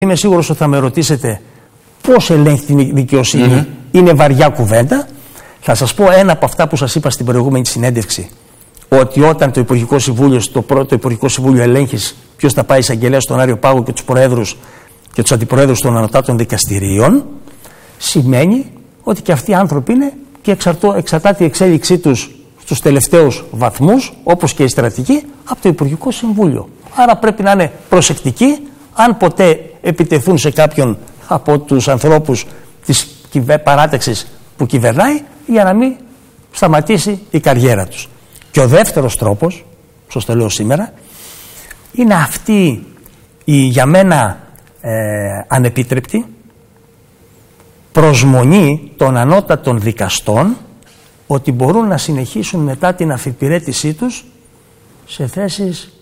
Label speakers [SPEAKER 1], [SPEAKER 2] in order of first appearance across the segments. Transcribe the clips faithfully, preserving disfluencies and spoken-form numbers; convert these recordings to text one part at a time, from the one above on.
[SPEAKER 1] Είμαι σίγουρος ότι θα με ρωτήσετε πώς ελέγχει την δικαιοσύνη. Mm-hmm. Είναι βαριά κουβέντα. Θα σας πω ένα από αυτά που σας είπα στην προηγούμενη συνέντευξη. Ότι όταν το Υπουργικό Συμβούλιο, στο πρώτο Υπουργικό Συμβούλιο ελέγχει ποιος θα πάει εισαγγελέα στον Άριο Πάγο και τους προέδρους και τους αντιπροέδρους των ανωτάτων δικαστηρίων, σημαίνει ότι και αυτοί οι άνθρωποι είναι και εξαρτώ, εξαρτάται η εξέλιξή τους στους τελευταίους βαθμούς, όπως και η στρατηγική, από το Υπουργικό Συμβούλιο. Άρα πρέπει να είναι προσεκτικοί, αν ποτέ επιτεθούν σε κάποιον από τους ανθρώπους της παράταξης που κυβερνάει, για να μην σταματήσει η καριέρα τους. Και ο δεύτερος τρόπος, σας το λέω σήμερα, είναι αυτή η για μένα ε, ανεπίτρεπτη προσμονή των ανώτατων δικαστών ότι μπορούν να συνεχίσουν μετά την αφιπηρέτησή τους σε θέσεις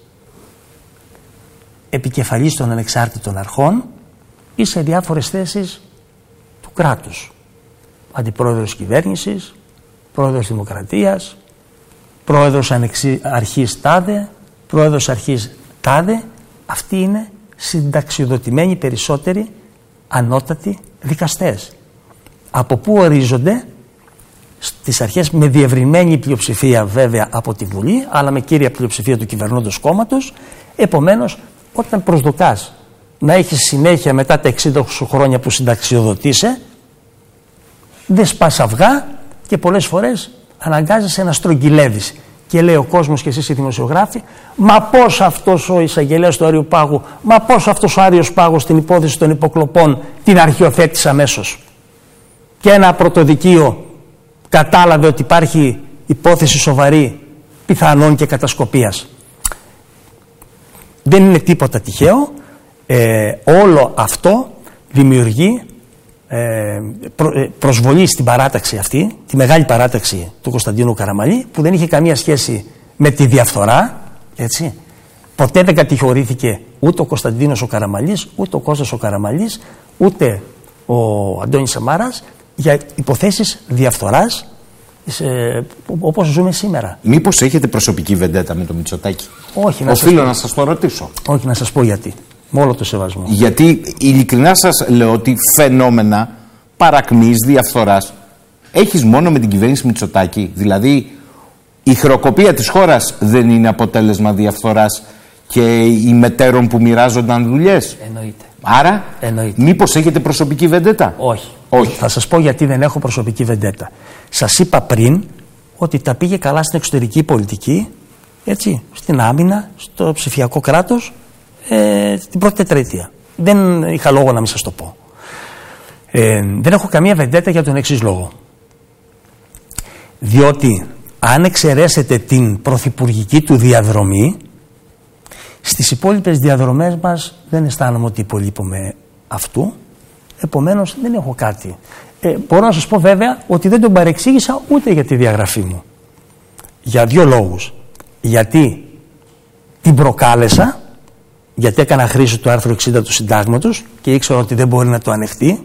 [SPEAKER 1] επικεφαλής των ανεξάρτητων αρχών ή σε διάφορες θέσεις του κράτους. Αντιπρόεδρος κυβέρνησης, πρόεδρος Δημοκρατίας, πρόεδρος αρχής τάδε, πρόεδρος αρχής τάδε. Αυτοί είναι συνταξιοδοτημένοι περισσότεροι ανώτατοι δικαστές. Από πού ορίζονται? Στις αρχές με διευρυμένη πλειοψηφία βέβαια από τη Βουλή, αλλά με κύρια πλειοψηφία του κυβερνώντος κόμματος. Επομένως, όταν προσδοκάς να έχεις συνέχεια μετά τα εξήντα χρόνια που συνταξιοδοτείσαι, δεν σπάς αυγά και πολλές φορές αναγκάζεσαι να στρογγυλεύεις. Και λέει ο κόσμος και εσείς οι δημοσιογράφοι, μα πώς αυτός ο εισαγγελέας του Άριου Πάγου, μα πώς αυτός ο Άριος Πάγος στην υπόθεση των υποκλοπών την αρχιοθέτησε αμέσως. Και ένα πρωτοδικείο κατάλαβε ότι υπάρχει υπόθεση σοβαρή πιθανόν και κατασκοπίας. Δεν είναι τίποτα τυχαίο. Ε, όλο αυτό δημιουργεί ε, προ, ε, προσβολή στην παράταξη αυτή, τη μεγάλη παράταξη του Κωνσταντίνου Καραμαλή, που δεν είχε καμία σχέση με τη διαφθορά, έτσι. Ποτέ δεν κατηγορήθηκε ούτε ο Κωνσταντίνος ο Καραμαλής, ούτε ο Κώστας ο Καραμαλής, ούτε ο Αντώνης Σαμάρας για υποθέσεις διαφθοράς, σε, όπως ζούμε σήμερα.
[SPEAKER 2] Μήπως έχετε προσωπική βεντέτα με το Μητσοτάκη?
[SPEAKER 1] Όχι. Να
[SPEAKER 2] Οφείλω
[SPEAKER 1] σας...
[SPEAKER 2] να σας το ρωτήσω.
[SPEAKER 1] Όχι, να σας πω γιατί. Με όλο το σεβασμό.
[SPEAKER 2] Γιατί ειλικρινά σας λέω ότι φαινόμενα παρακμής, διαφθοράς έχεις μόνο με την κυβέρνηση Μητσοτάκη. Δηλαδή η χρεοκοπία της χώρας δεν είναι αποτέλεσμα διαφθοράς και οι μετέρων που μοιράζονταν δουλειές?
[SPEAKER 1] Εννοείται.
[SPEAKER 2] Άρα,
[SPEAKER 1] Εννοείται.
[SPEAKER 2] Μήπως έχετε προσωπική βεντέτα?
[SPEAKER 1] Όχι.
[SPEAKER 2] Όχι.
[SPEAKER 1] Θα σας πω γιατί δεν έχω προσωπική βεντέτα. Σας είπα πριν ότι τα πήγε καλά στην εξωτερική πολιτική, έτσι, στην άμυνα, στο ψηφιακό κράτος, ε, την πρώτη τετραετία. Δεν είχα λόγο να μην σας το πω. Ε, δεν έχω καμία βεντέτα για τον εξής λόγο. Διότι αν εξαιρέσετε την πρωθυπουργική του διαδρομή, στις υπόλοιπες διαδρομές μας δεν αισθάνομαι ότι υπολείπουμε αυτού. Επομένως δεν έχω κάτι. Ε, μπορώ να σας πω βέβαια ότι δεν τον παρεξήγησα ούτε για τη διαγραφή μου. Για δύο λόγους. Γιατί την προκάλεσα, γιατί έκανα χρήση του άρθρου εξήντα του συντάγματος και ήξερα ότι δεν μπορεί να το ανεχτεί.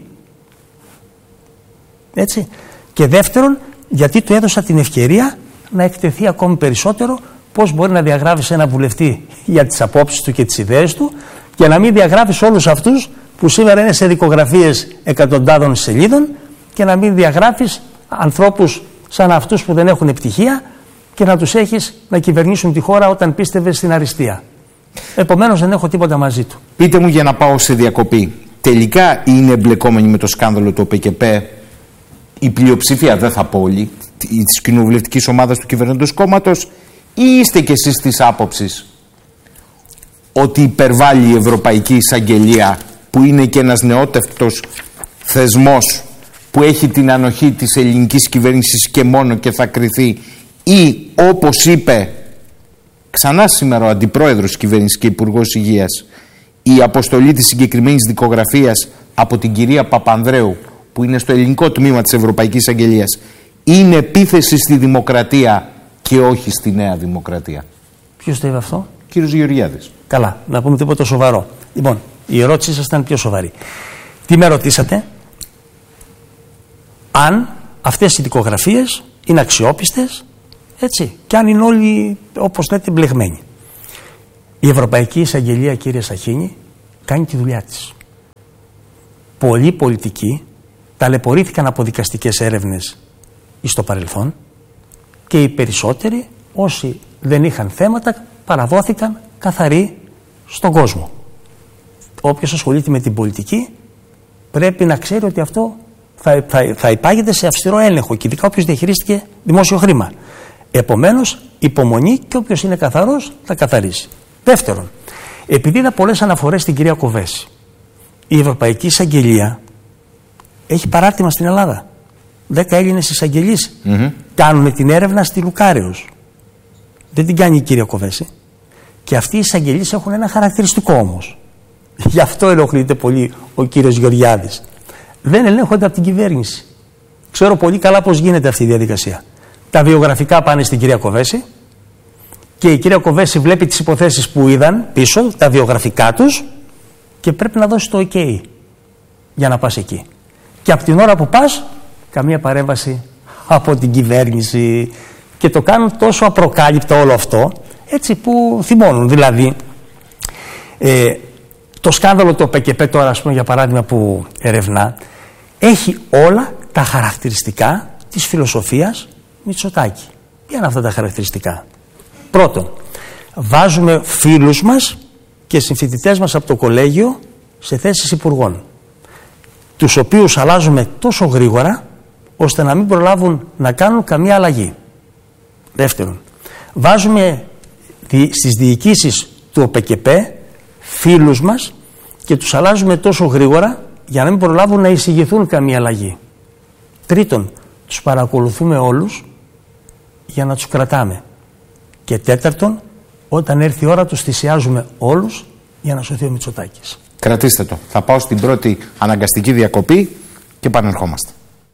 [SPEAKER 1] Έτσι. Και δεύτερον, γιατί του έδωσα την ευκαιρία να εκτεθεί ακόμη περισσότερο πώς μπορεί να διαγράφεις ένα βουλευτή για τις απόψεις του και τις ιδέες του και να μην διαγράφεις όλους αυτούς που σήμερα είναι σε δικογραφίες εκατοντάδων σελίδων και να μην διαγράφεις ανθρώπους σαν αυτούς που δεν έχουν πτυχία και να τους έχεις να κυβερνήσουν τη χώρα όταν πίστευες στην αριστεία. Επομένως δεν έχω τίποτα μαζί του.
[SPEAKER 2] Πείτε μου για να πάω σε διακοπή. Τελικά είναι εμπλεκόμενοι με το σκάνδαλο του ΟΠΕΚΕΠ η πλειοψηφία, δεν θα πω όλοι, της κοινοβουλευτικής ομάδας του κυβερνώντος κόμματος, ή είστε κι εσείς της άποψης ότι υπερβάλλει η Ευρωπαϊκή Εισαγγελία, που είναι και ένας νεότευτος θεσμός που έχει την ανοχή της ελληνικής κυβέρνησης και μόνο και θα κριθεί, ή όπως είπε ξανά σήμερα ο Αντιπρόεδρος της κυβέρνησης και Υπουργός Υγείας, η αποστολή της συγκεκριμένης δικογραφίας από την κυρία Παπανδρέου, που είναι στο ελληνικό τμήμα της Ευρωπαϊκής Εισαγγελίας, είναι επίθεση στη δημοκρατία και όχι στη νέα δημοκρατία?
[SPEAKER 1] Ποιος το είπε αυτό?
[SPEAKER 2] Κύριος Γεωργιάδης.
[SPEAKER 1] Καλά, να πούμε τίποτα σοβαρό. Λοιπόν, η ερώτησή σας ήταν πιο σοβαρή. Τι με ρωτήσατε? Αν αυτές οι δικογραφίες είναι αξιόπιστες, έτσι, και αν είναι όλοι, όπως λέτε, μπλεγμένοι. Η Ευρωπαϊκή Εισαγγελία, κύριε Σαχίνη, κάνει τη δουλειά της. πολλοί πολιτικοί ταλαιπωρήθηκαν από δικαστικές έρευνες στο παρελθόν και οι περισσότεροι, όσοι δεν είχαν θέματα, παραδόθηκαν καθαροί στον κόσμο. Όποιος ασχολείται με την πολιτική πρέπει να ξέρει ότι αυτό θα, θα, θα υπάγεται σε αυστηρό έλεγχο και ειδικά όποιος διαχειρίστηκε δημόσιο χρήμα. Επομένως, υπομονή και όποιος είναι καθαρός θα καθαρίσει. Δεύτερον, επειδή είδα πολλές αναφορές στην κυρία Κοβέση, η Ευρωπαϊκή Εισαγγελία έχει παράρτημα στην Ελλάδα. Δέκα Έλληνες εισαγγελείς mm-hmm. κάνουν την έρευνα στη Λουκάρεως. Δεν την κάνει η κυρία Κοβέση. Και αυτοί οι εισαγγελείς έχουν ένα χαρακτηριστικό όμως. Γι' αυτό ενοχλείται πολύ ο κύριος Γεωργιάδης. Δεν ελέγχονται από την κυβέρνηση. Ξέρω πολύ καλά πώς γίνεται αυτή η διαδικασία. Τα βιογραφικά πάνε στην κυρία Κοβέση και η κυρία Κοβέση βλέπει τις υποθέσεις που είδαν πίσω, τα βιογραφικά τους, και πρέπει να δώσει το OK για να πας εκεί. Και από την ώρα που πας, καμία παρέμβαση από την κυβέρνηση, και το κάνουν τόσο απροκάλυπτο όλο αυτό, έτσι που θυμώνουν. Δηλαδή, ε, το σκάνδαλο το ΠΚΠ τώρα, ας πούμε, για παράδειγμα, που ερευνά, έχει όλα τα χαρακτηριστικά της φιλοσοφίας Μητσοτάκη. Ποια είναι αυτά τα χαρακτηριστικά? Πρώτον, βάζουμε φίλους μας και συμφοιτητές μας από το κολέγιο σε θέσεις υπουργών, τους οποίους αλλάζουμε τόσο γρήγορα ώστε να μην προλάβουν να κάνουν καμία αλλαγή. Δεύτερον, βάζουμε στις διοικήσεις του ΟΠΚΠ φίλους μας και τους αλλάζουμε τόσο γρήγορα για να μην προλάβουν να εισηγηθούν καμία αλλαγή. Τρίτον, τους παρακολουθούμε όλους για να τους κρατάμε. Και τέταρτον, όταν έρθει η ώρα τους θυσιάζουμε όλους για να σωθεί ο Μητσοτάκης.
[SPEAKER 2] Κρατήστε το. Θα πάω στην πρώτη αναγκαστική διακοπή και επανερχόμαστε.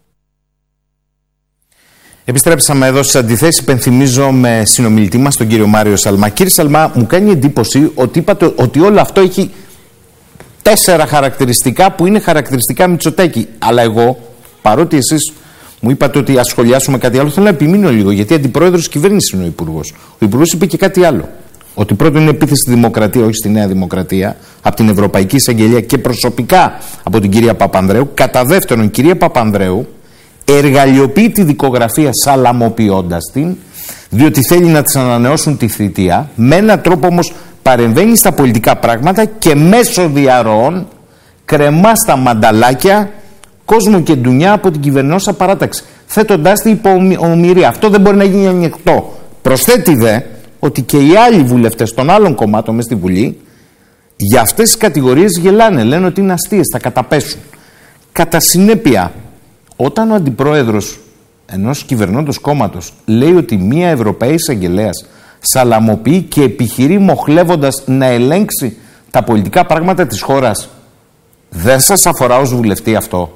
[SPEAKER 2] Επιστρέψαμε εδώ στις αντιθέσεις. Υπενθυμίζω με συνομιλητή μας, τον κύριο Μάριο Σαλμά. Κύριε Σαλμά, μου κάνει εντύπωση ότι είπατε ότι όλο αυτό έχει τέσσερα χαρακτηριστικά που είναι χαρακτηριστικά Μητσοτάκη. Αλλά εγώ, παρότι εσείς μου είπατε ότι ας σχολιάσουμε κάτι άλλο, θέλω να επιμείνω λίγο, γιατί αντιπρόεδρος της κυβέρνησης είναι ο Υπουργός. Ο Υπουργός είπε και κάτι άλλο. Ότι πρώτον είναι επίθεση στη Δημοκρατία, όχι στη Νέα Δημοκρατία, από την Ευρωπαϊκή Εισαγγελία και προσωπικά από την κυρία Παπανδρέου. Κατά δεύτερον, η κυρία Παπανδρέου εργαλειοποιεί τη δικογραφία σαλαμοποιώντας την, διότι θέλει να της ανανεώσουν τη θητεία. Με έναν τρόπο όμως παρεμβαίνει στα πολιτικά πράγματα και μέσω διαρροών κρεμά στα μανταλάκια κόσμο και ντουνιά από την κυβερνώσα παράταξη, θέτοντάς τη υπό ομοιρία. Αυτό δεν μπορεί να γίνει ανοιχτό. Προσθέτει δε ότι και οι άλλοι βουλευτές των άλλων κομμάτων μέσα στη Βουλή για αυτές τις κατηγορίες γελάνε, λένε ότι είναι αστείες, θα καταπέσουν. Κατά συνέπεια, όταν ο αντιπρόεδρος ενός κυβερνώντος κόμματος λέει ότι μία Ευρωπαϊκή Εισαγγελέας σαλαμοποιεί και επιχειρεί μοχλεύοντας να ελέγξει τα πολιτικά πράγματα της χώρας, δεν σας αφορά ως βουλευτή αυτό?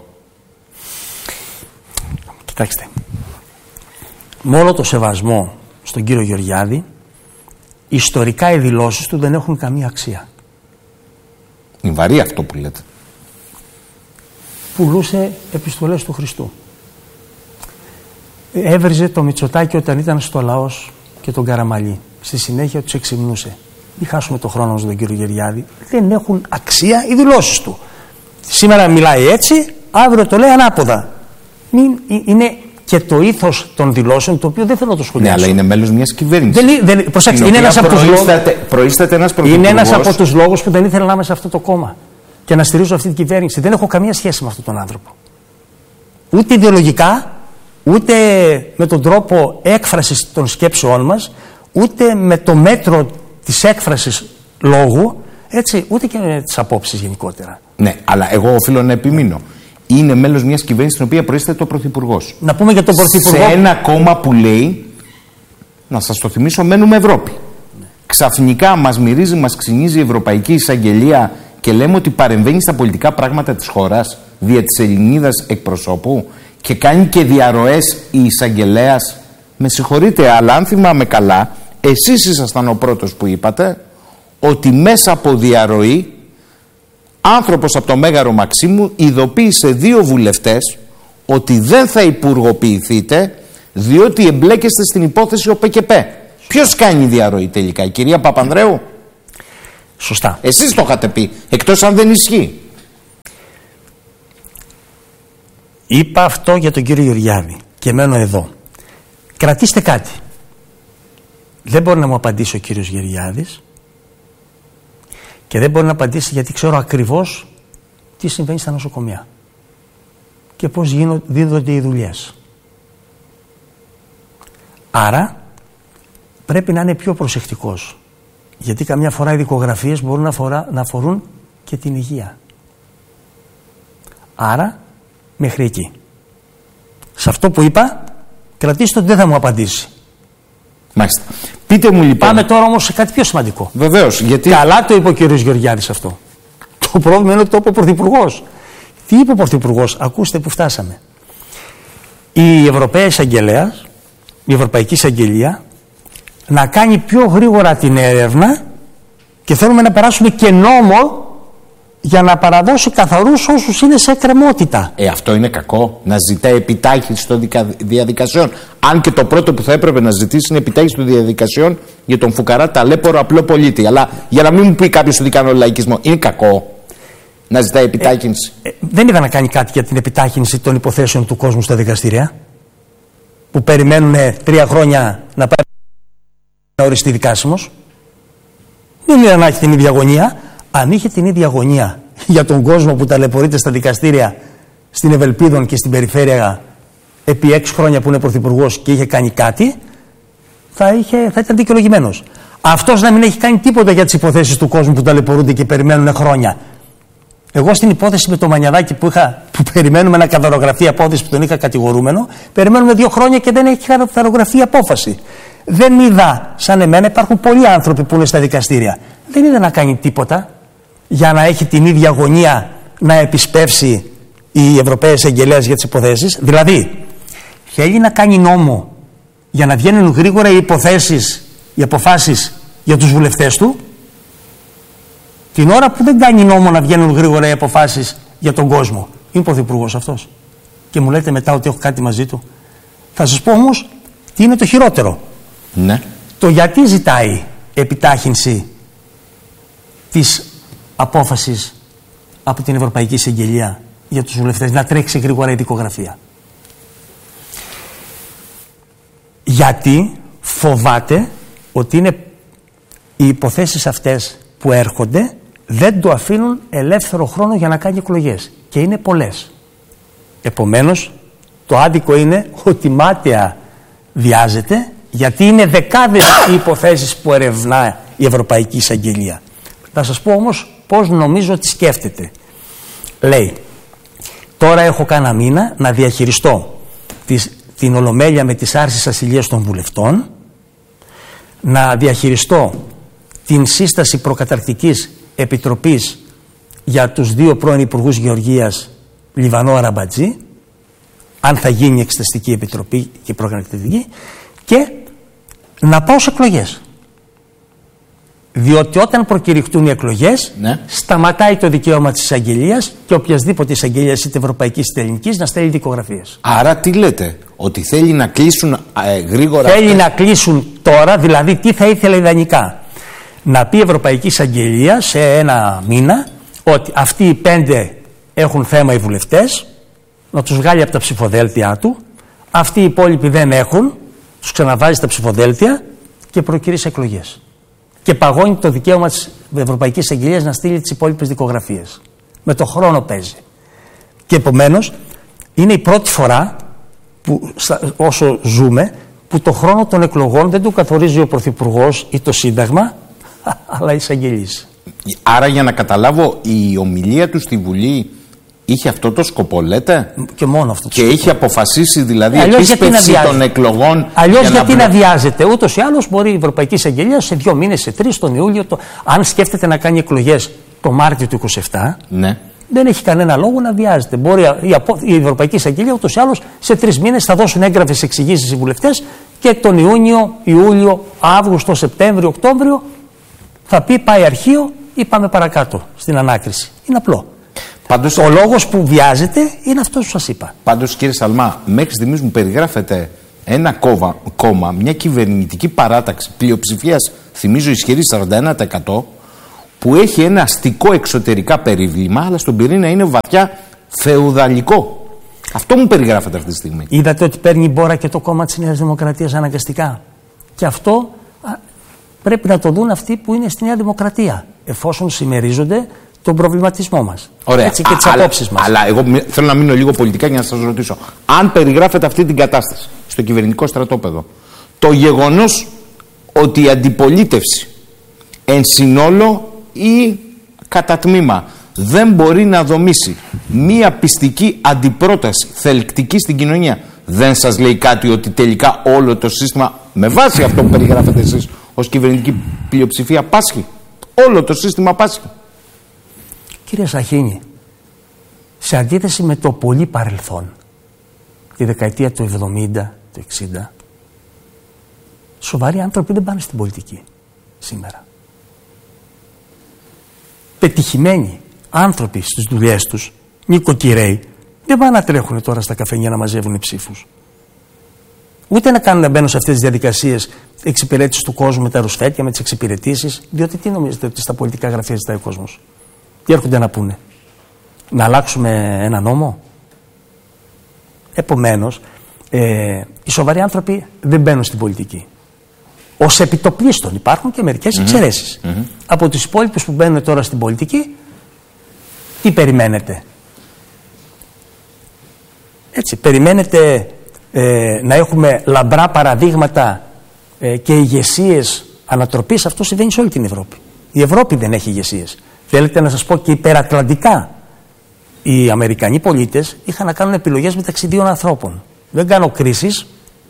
[SPEAKER 1] Κοιτάξτε, με όλο το σεβασμό στον κύριο Γεωργιάδη, ιστορικά οι δηλώσεις του δεν έχουν καμία αξία.
[SPEAKER 2] Είναι βαρύ αυτό που λέτε.
[SPEAKER 1] Πουλούσε επιστολές του Χριστού. Έβριζε το Μητσοτάκη όταν ήταν στο Λαός και τον Καραμαλή. Στη συνέχεια τους εξυμνούσε. Μην χάσουμε το χρόνο μας τον κύριο Γεωργιάδη. Δεν έχουν αξία οι δηλώσεις του. Σήμερα μιλάει έτσι, αύριο το λέει ανάποδα. Μην, είναι και το ήθος των δηλώσεων, το οποίο δεν θέλω να το σχολιάσω.
[SPEAKER 2] Ναι, αλλά είναι μέλος μιας κυβέρνησης.
[SPEAKER 1] Δεν, δεν, προσέξτε, είναι ένας από τους λόγους.
[SPEAKER 2] Προείσταται ένας
[SPEAKER 1] Είναι ένας από τους λόγους που δεν ήθελα να είμαι σε αυτό το κόμμα και να στηρίζω αυτή την κυβέρνηση. Δεν έχω καμία σχέση με αυτόν τον άνθρωπο. Ούτε ιδεολογικά, ούτε με τον τρόπο έκφρασης των σκέψεών μας, ούτε με το μέτρο της έκφρασης λόγου, έτσι, ούτε και με τις απόψεις γενικότερα.
[SPEAKER 2] Ναι, αλλά εγώ οφείλω να επιμείνω. Είναι μέλος μιας κυβέρνησης στην οποία προείσταται ο Πρωθυπουργός.
[SPEAKER 1] Να πούμε για τον Πρωθυπουργό.
[SPEAKER 2] Σε ένα κόμμα που λέει, να σας το θυμίσω, μένουμε Ευρώπη. Ναι. Ξαφνικά μας μυρίζει, μας ξυνίζει η Ευρωπαϊκή Εισαγγελία και λέμε ότι παρεμβαίνει στα πολιτικά πράγματα της χώρας δια της Ελληνίδας εκπροσώπου και κάνει και διαρροές η εισαγγελέας. Με συγχωρείτε, αλλά αν θυμάμαι καλά, εσείς ήσασταν ο πρώτος που είπατε ότι μέσα από διαρροή άνθρωπος από το Μέγαρο Μαξίμου ειδοποίησε δύο βουλευτές ότι δεν θα υπουργοποιηθείτε διότι εμπλέκεστε στην υπόθεση ο ΠΚΠ. Ποιος κάνει διαρροή τελικά, η κυρία Παπανδρέου?
[SPEAKER 1] Σωστά.
[SPEAKER 2] Εσείς το είχατε πει, εκτός αν δεν ισχύει.
[SPEAKER 1] Είπα αυτό για τον κύριο Γεωργιάδη και μένω εδώ. Κρατήστε κάτι. Δεν μπορεί να μου απαντήσει ο κύριος Γεωργιάδης και δεν μπορεί να απαντήσει γιατί ξέρω ακριβώς τι συμβαίνει στα νοσοκομεία και πώς γίνονται, δίδονται οι δουλειές. Άρα πρέπει να είναι πιο προσεκτικός, γιατί καμιά φορά οι δικογραφίες μπορούν να, φορά, να αφορούν και την υγεία. Άρα μέχρι εκεί. Σε αυτό που είπα, κρατήστε ότι δεν θα μου απαντήσει.
[SPEAKER 2] Μάλιστα. Πείτε μου λοιπόν.
[SPEAKER 1] Πάμε τώρα όμως σε κάτι πιο σημαντικό.
[SPEAKER 2] Βεβαίως. Γιατί...
[SPEAKER 1] Καλά το είπε ο κύριος Γεωργιάδης αυτό. Το πρόβλημα είναι ότι το είπε ο Πρωθυπουργός. Τι είπε ο Πρωθυπουργός, ακούστε που φτάσαμε. Η Ευρωπαία Εισαγγελέα, η Ευρωπαϊκή Εισαγγελία, να κάνει πιο γρήγορα την έρευνα και θέλουμε να περάσουμε και νόμο για να παραδώσει καθαρούς όσους είναι σε εκκρεμότητα.
[SPEAKER 2] Ε, αυτό είναι κακό, να ζητάει επιτάχυνση των διαδικασιών. Αν και το πρώτο που θα έπρεπε να ζητήσει είναι επιτάχυνση των διαδικασιών για τον φουκαρά ταλέπορο απλό πολίτη. Αλλά για να μην μου πει κάποιος ότι κάνω λαϊκισμό, είναι κακό να ζητάει επιτάχυνση.
[SPEAKER 1] Ε, ε, δεν είδα να κάνει κάτι για την επιτάχυνση των υποθέσεων του κόσμου στα δικαστήρια, που περιμένουν τρία χρόνια να πάει να οριστεί δικάσιμος. Δεν είδα να έχει την ίδια αγωνία. Αν είχε την ίδια αγωνία για τον κόσμο που ταλαιπωρείται στα δικαστήρια στην Ευελπίδων και στην περιφέρεια επί έξι χρόνια που είναι πρωθυπουργός και είχε κάνει κάτι, θα, είχε, θα ήταν δικαιολογημένος. Αυτός να μην έχει κάνει τίποτα για τις υποθέσεις του κόσμου που ταλαιπωρούνται και περιμένουν χρόνια. Εγώ στην υπόθεση με το Μανιαδάκη που, είχα, που περιμένουμε να καθαρογραφεί απόθεση που τον είχα κατηγορούμενο, περιμένουμε δύο χρόνια και δεν έχει καθαρογραφεί απόφαση. Δεν είδα, σαν εμένα, υπάρχουν πολλοί άνθρωποι που είναι στα δικαστήρια. Δεν είδα να κάνει τίποτα για να έχει την ίδια αγωνία να επισπεύσει η Ευρωπαία Εισαγγελέα για τις υποθέσεις. Δηλαδή, θέλει να κάνει νόμο για να βγαίνουν γρήγορα οι υποθέσεις, οι αποφάσεις για τους βουλευτές του, την ώρα που δεν κάνει νόμο να βγαίνουν γρήγορα οι αποφάσεις για τον κόσμο. Είναι πρωθυπουργός αυτός. Και μου λέτε μετά ότι έχω κάτι μαζί του. Θα σας πω όμως τι είναι το χειρότερο.
[SPEAKER 2] Ναι.
[SPEAKER 1] Το γιατί ζητάει επιτάχυνση της απόφασης από την Ευρωπαϊκή Εισαγγελία για τους βουλευτές να τρέξει γρήγορα η δικογραφία. Γιατί φοβάται ότι είναι οι υποθέσεις αυτές που έρχονται δεν το αφήνουν ελεύθερο χρόνο για να κάνει εκλογές. Και είναι πολλές. Επομένως, το άδικο είναι ότι μάταια βιάζεται, γιατί είναι δεκάδες οι υποθέσεις που ερευνά η Ευρωπαϊκή Εισαγγελία. Θα σας πω όμως πώς νομίζω ότι σκέφτεται. Λέει, τώρα έχω κάνα μήνα να διαχειριστώ τις, την Ολομέλεια με τις άρσεις ασυλίας των βουλευτών, να διαχειριστώ την σύσταση προκαταρκτικής επιτροπής για τους δύο πρώην υπουργούς Γεωργίας, Λιβανό Αραμπατζή, αν θα γίνει εξεταστική επιτροπή και προκαταρκτική, και να πάω σε εκλογές. Διότι όταν προκηρυχτούν οι εκλογές, ναι, σταματάει το δικαίωμα της εισαγγελίας και οποιασδήποτε εισαγγελίας, είτε ευρωπαϊκής είτε ελληνικής, να στέλνει δικογραφίες.
[SPEAKER 2] Άρα τι λέτε, ότι θέλει να κλείσουν ε, γρήγορα.
[SPEAKER 1] Θέλει
[SPEAKER 2] αυτές...
[SPEAKER 1] να κλείσουν τώρα, δηλαδή τι θα ήθελε ιδανικά. Να πει η Ευρωπαϊκή Εισαγγελία σε ένα μήνα ότι αυτοί οι πέντε έχουν θέμα οι βουλευτές, να τους βγάλει από τα ψηφοδέλτια του, αυτοί οι υπόλοιποι δεν έχουν, τους ξαναβάζει στα ψηφοδέλτια και προκυρήσει εκλογές. Και παγώνει το δικαίωμα της Ευρωπαϊκής Εισαγγελίας να στείλει τις υπόλοιπες δικογραφίες. Με το χρόνο παίζει. Και επομένως είναι η πρώτη φορά που, όσο ζούμε, που το χρόνο των εκλογών δεν του καθορίζει ο Πρωθυπουργός ή το Σύνταγμα, αλλά η εισαγγελής.
[SPEAKER 2] Άρα, για να καταλάβω, η ομιλία του στη Βουλή είχε αυτό το σκοπό, λέτε.
[SPEAKER 1] Και μόνο αυτό το
[SPEAKER 2] και
[SPEAKER 1] σκοπό.
[SPEAKER 2] είχε αποφασίσει δηλαδή
[SPEAKER 1] η
[SPEAKER 2] επίσπευση των εκλογών.
[SPEAKER 1] Αλλιώς για γιατί να,
[SPEAKER 2] να
[SPEAKER 1] βιάζεται. Ούτως ή άλλως μπορεί η Ευρωπαϊκή Εισαγγελία σε δύο μήνες, σε τρεις, τον Ιούλιο, το... αν σκέφτεται να κάνει εκλογές το Μάρτιο του είκοσι επτά,
[SPEAKER 2] ναι,
[SPEAKER 1] δεν έχει κανένα λόγο να βιάζεται. Μπορεί η, απο... η Ευρωπαϊκή Εισαγγελία ούτως ή άλλως σε τρεις μήνες θα δώσουν έγγραφες εξηγήσεις οι βουλευτές και τον Ιούνιο, Ιούλιο, Αύγουστο, Σεπτέμβριο, Οκτώβριο θα πει πάει αρχείο ή πάμε παρακάτω στην ανάκριση. Είναι απλό. Πάντως, ο λόγος που βιάζεται είναι αυτός που σας είπα.
[SPEAKER 2] Πάντως, κύριε Σαλμά, μέχρι στιγμής μου περιγράφεται ένα κόμμα, κόμμα μια κυβερνητική παράταξη πλειοψηφίας, θυμίζω ισχυρή σαράντα ένα τοις εκατό, που έχει ένα αστικό εξωτερικά περίβλημα, αλλά στον πυρήνα είναι βαθιά φεουδαλικό. Αυτό μου περιγράφεται αυτή τη στιγμή.
[SPEAKER 1] Είδατε ότι παίρνει μπόρα και το κόμμα της Νέας Δημοκρατίας αναγκαστικά. Και αυτό α, πρέπει να το δουν αυτοί που είναι στη Νέα Δημοκρατία, εφόσον συμμερίζονται τον προβληματισμό μας.
[SPEAKER 2] Ωραία.
[SPEAKER 1] Έτσι, και τις απόψεις μας.
[SPEAKER 2] Αλλά εγώ θέλω να μείνω λίγο πολιτικά για να σας ρωτήσω. Αν περιγράφετε αυτή την κατάσταση στο κυβερνητικό στρατόπεδο, το γεγονός ότι η αντιπολίτευση εν συνόλο ή κατά τμήμα δεν μπορεί να δομήσει μία πιστική αντιπρόταση θελκτική στην κοινωνία, δεν σας λέει κάτι ότι τελικά όλο το σύστημα, με βάση αυτό που περιγράφετε εσείς ως κυβερνητική πλειοψηφία, πάσχει? Όλο το σύστημα πάσχει.
[SPEAKER 1] Κύριε Σαχίνη, σε αντίθεση με το πολύ παρελθόν, τη δεκαετία του εβδομήντα, του εξήντα, σοβαροί άνθρωποι δεν πάνε στην πολιτική σήμερα. Πετυχημένοι άνθρωποι στις δουλειές τους, νοικοκυρέοι, δεν πάνε να τρέχουν τώρα στα καφενεία να μαζεύουν ψήφους. Ούτε να κάνουν να μπαίνουν σε αυτές τις διαδικασίες εξυπηρέτησης του κόσμου με τα ρουσφέτια, με τις εξυπηρετήσεις, διότι τι νομίζετε ότι στα πολιτικά γραφεία ζητάει ο κόσμος? Τι έρχονται να πούνε? Να αλλάξουμε ένα νόμο? Επομένως, ε, οι σοβαροί άνθρωποι δεν μπαίνουν στην πολιτική. Ως επιτοπλίστων υπάρχουν και μερικές mm-hmm. εξαιρέσεις. Mm-hmm. Από τους υπόλοιπους που μπαίνουν τώρα στην πολιτική, τι περιμένετε? Έτσι, περιμένετε ε, να έχουμε λαμπρά παραδείγματα ε, και ηγεσίες ανατροπής? Αυτό συμβαίνει σε όλη την Ευρώπη. Η Ευρώπη δεν έχει ηγεσίες. Θέλετε να σας πω και υπερατλαντικά, οι Αμερικανοί πολίτες είχαν να κάνουν επιλογές μεταξύ δύο ανθρώπων. Δεν κάνω κρίσεις,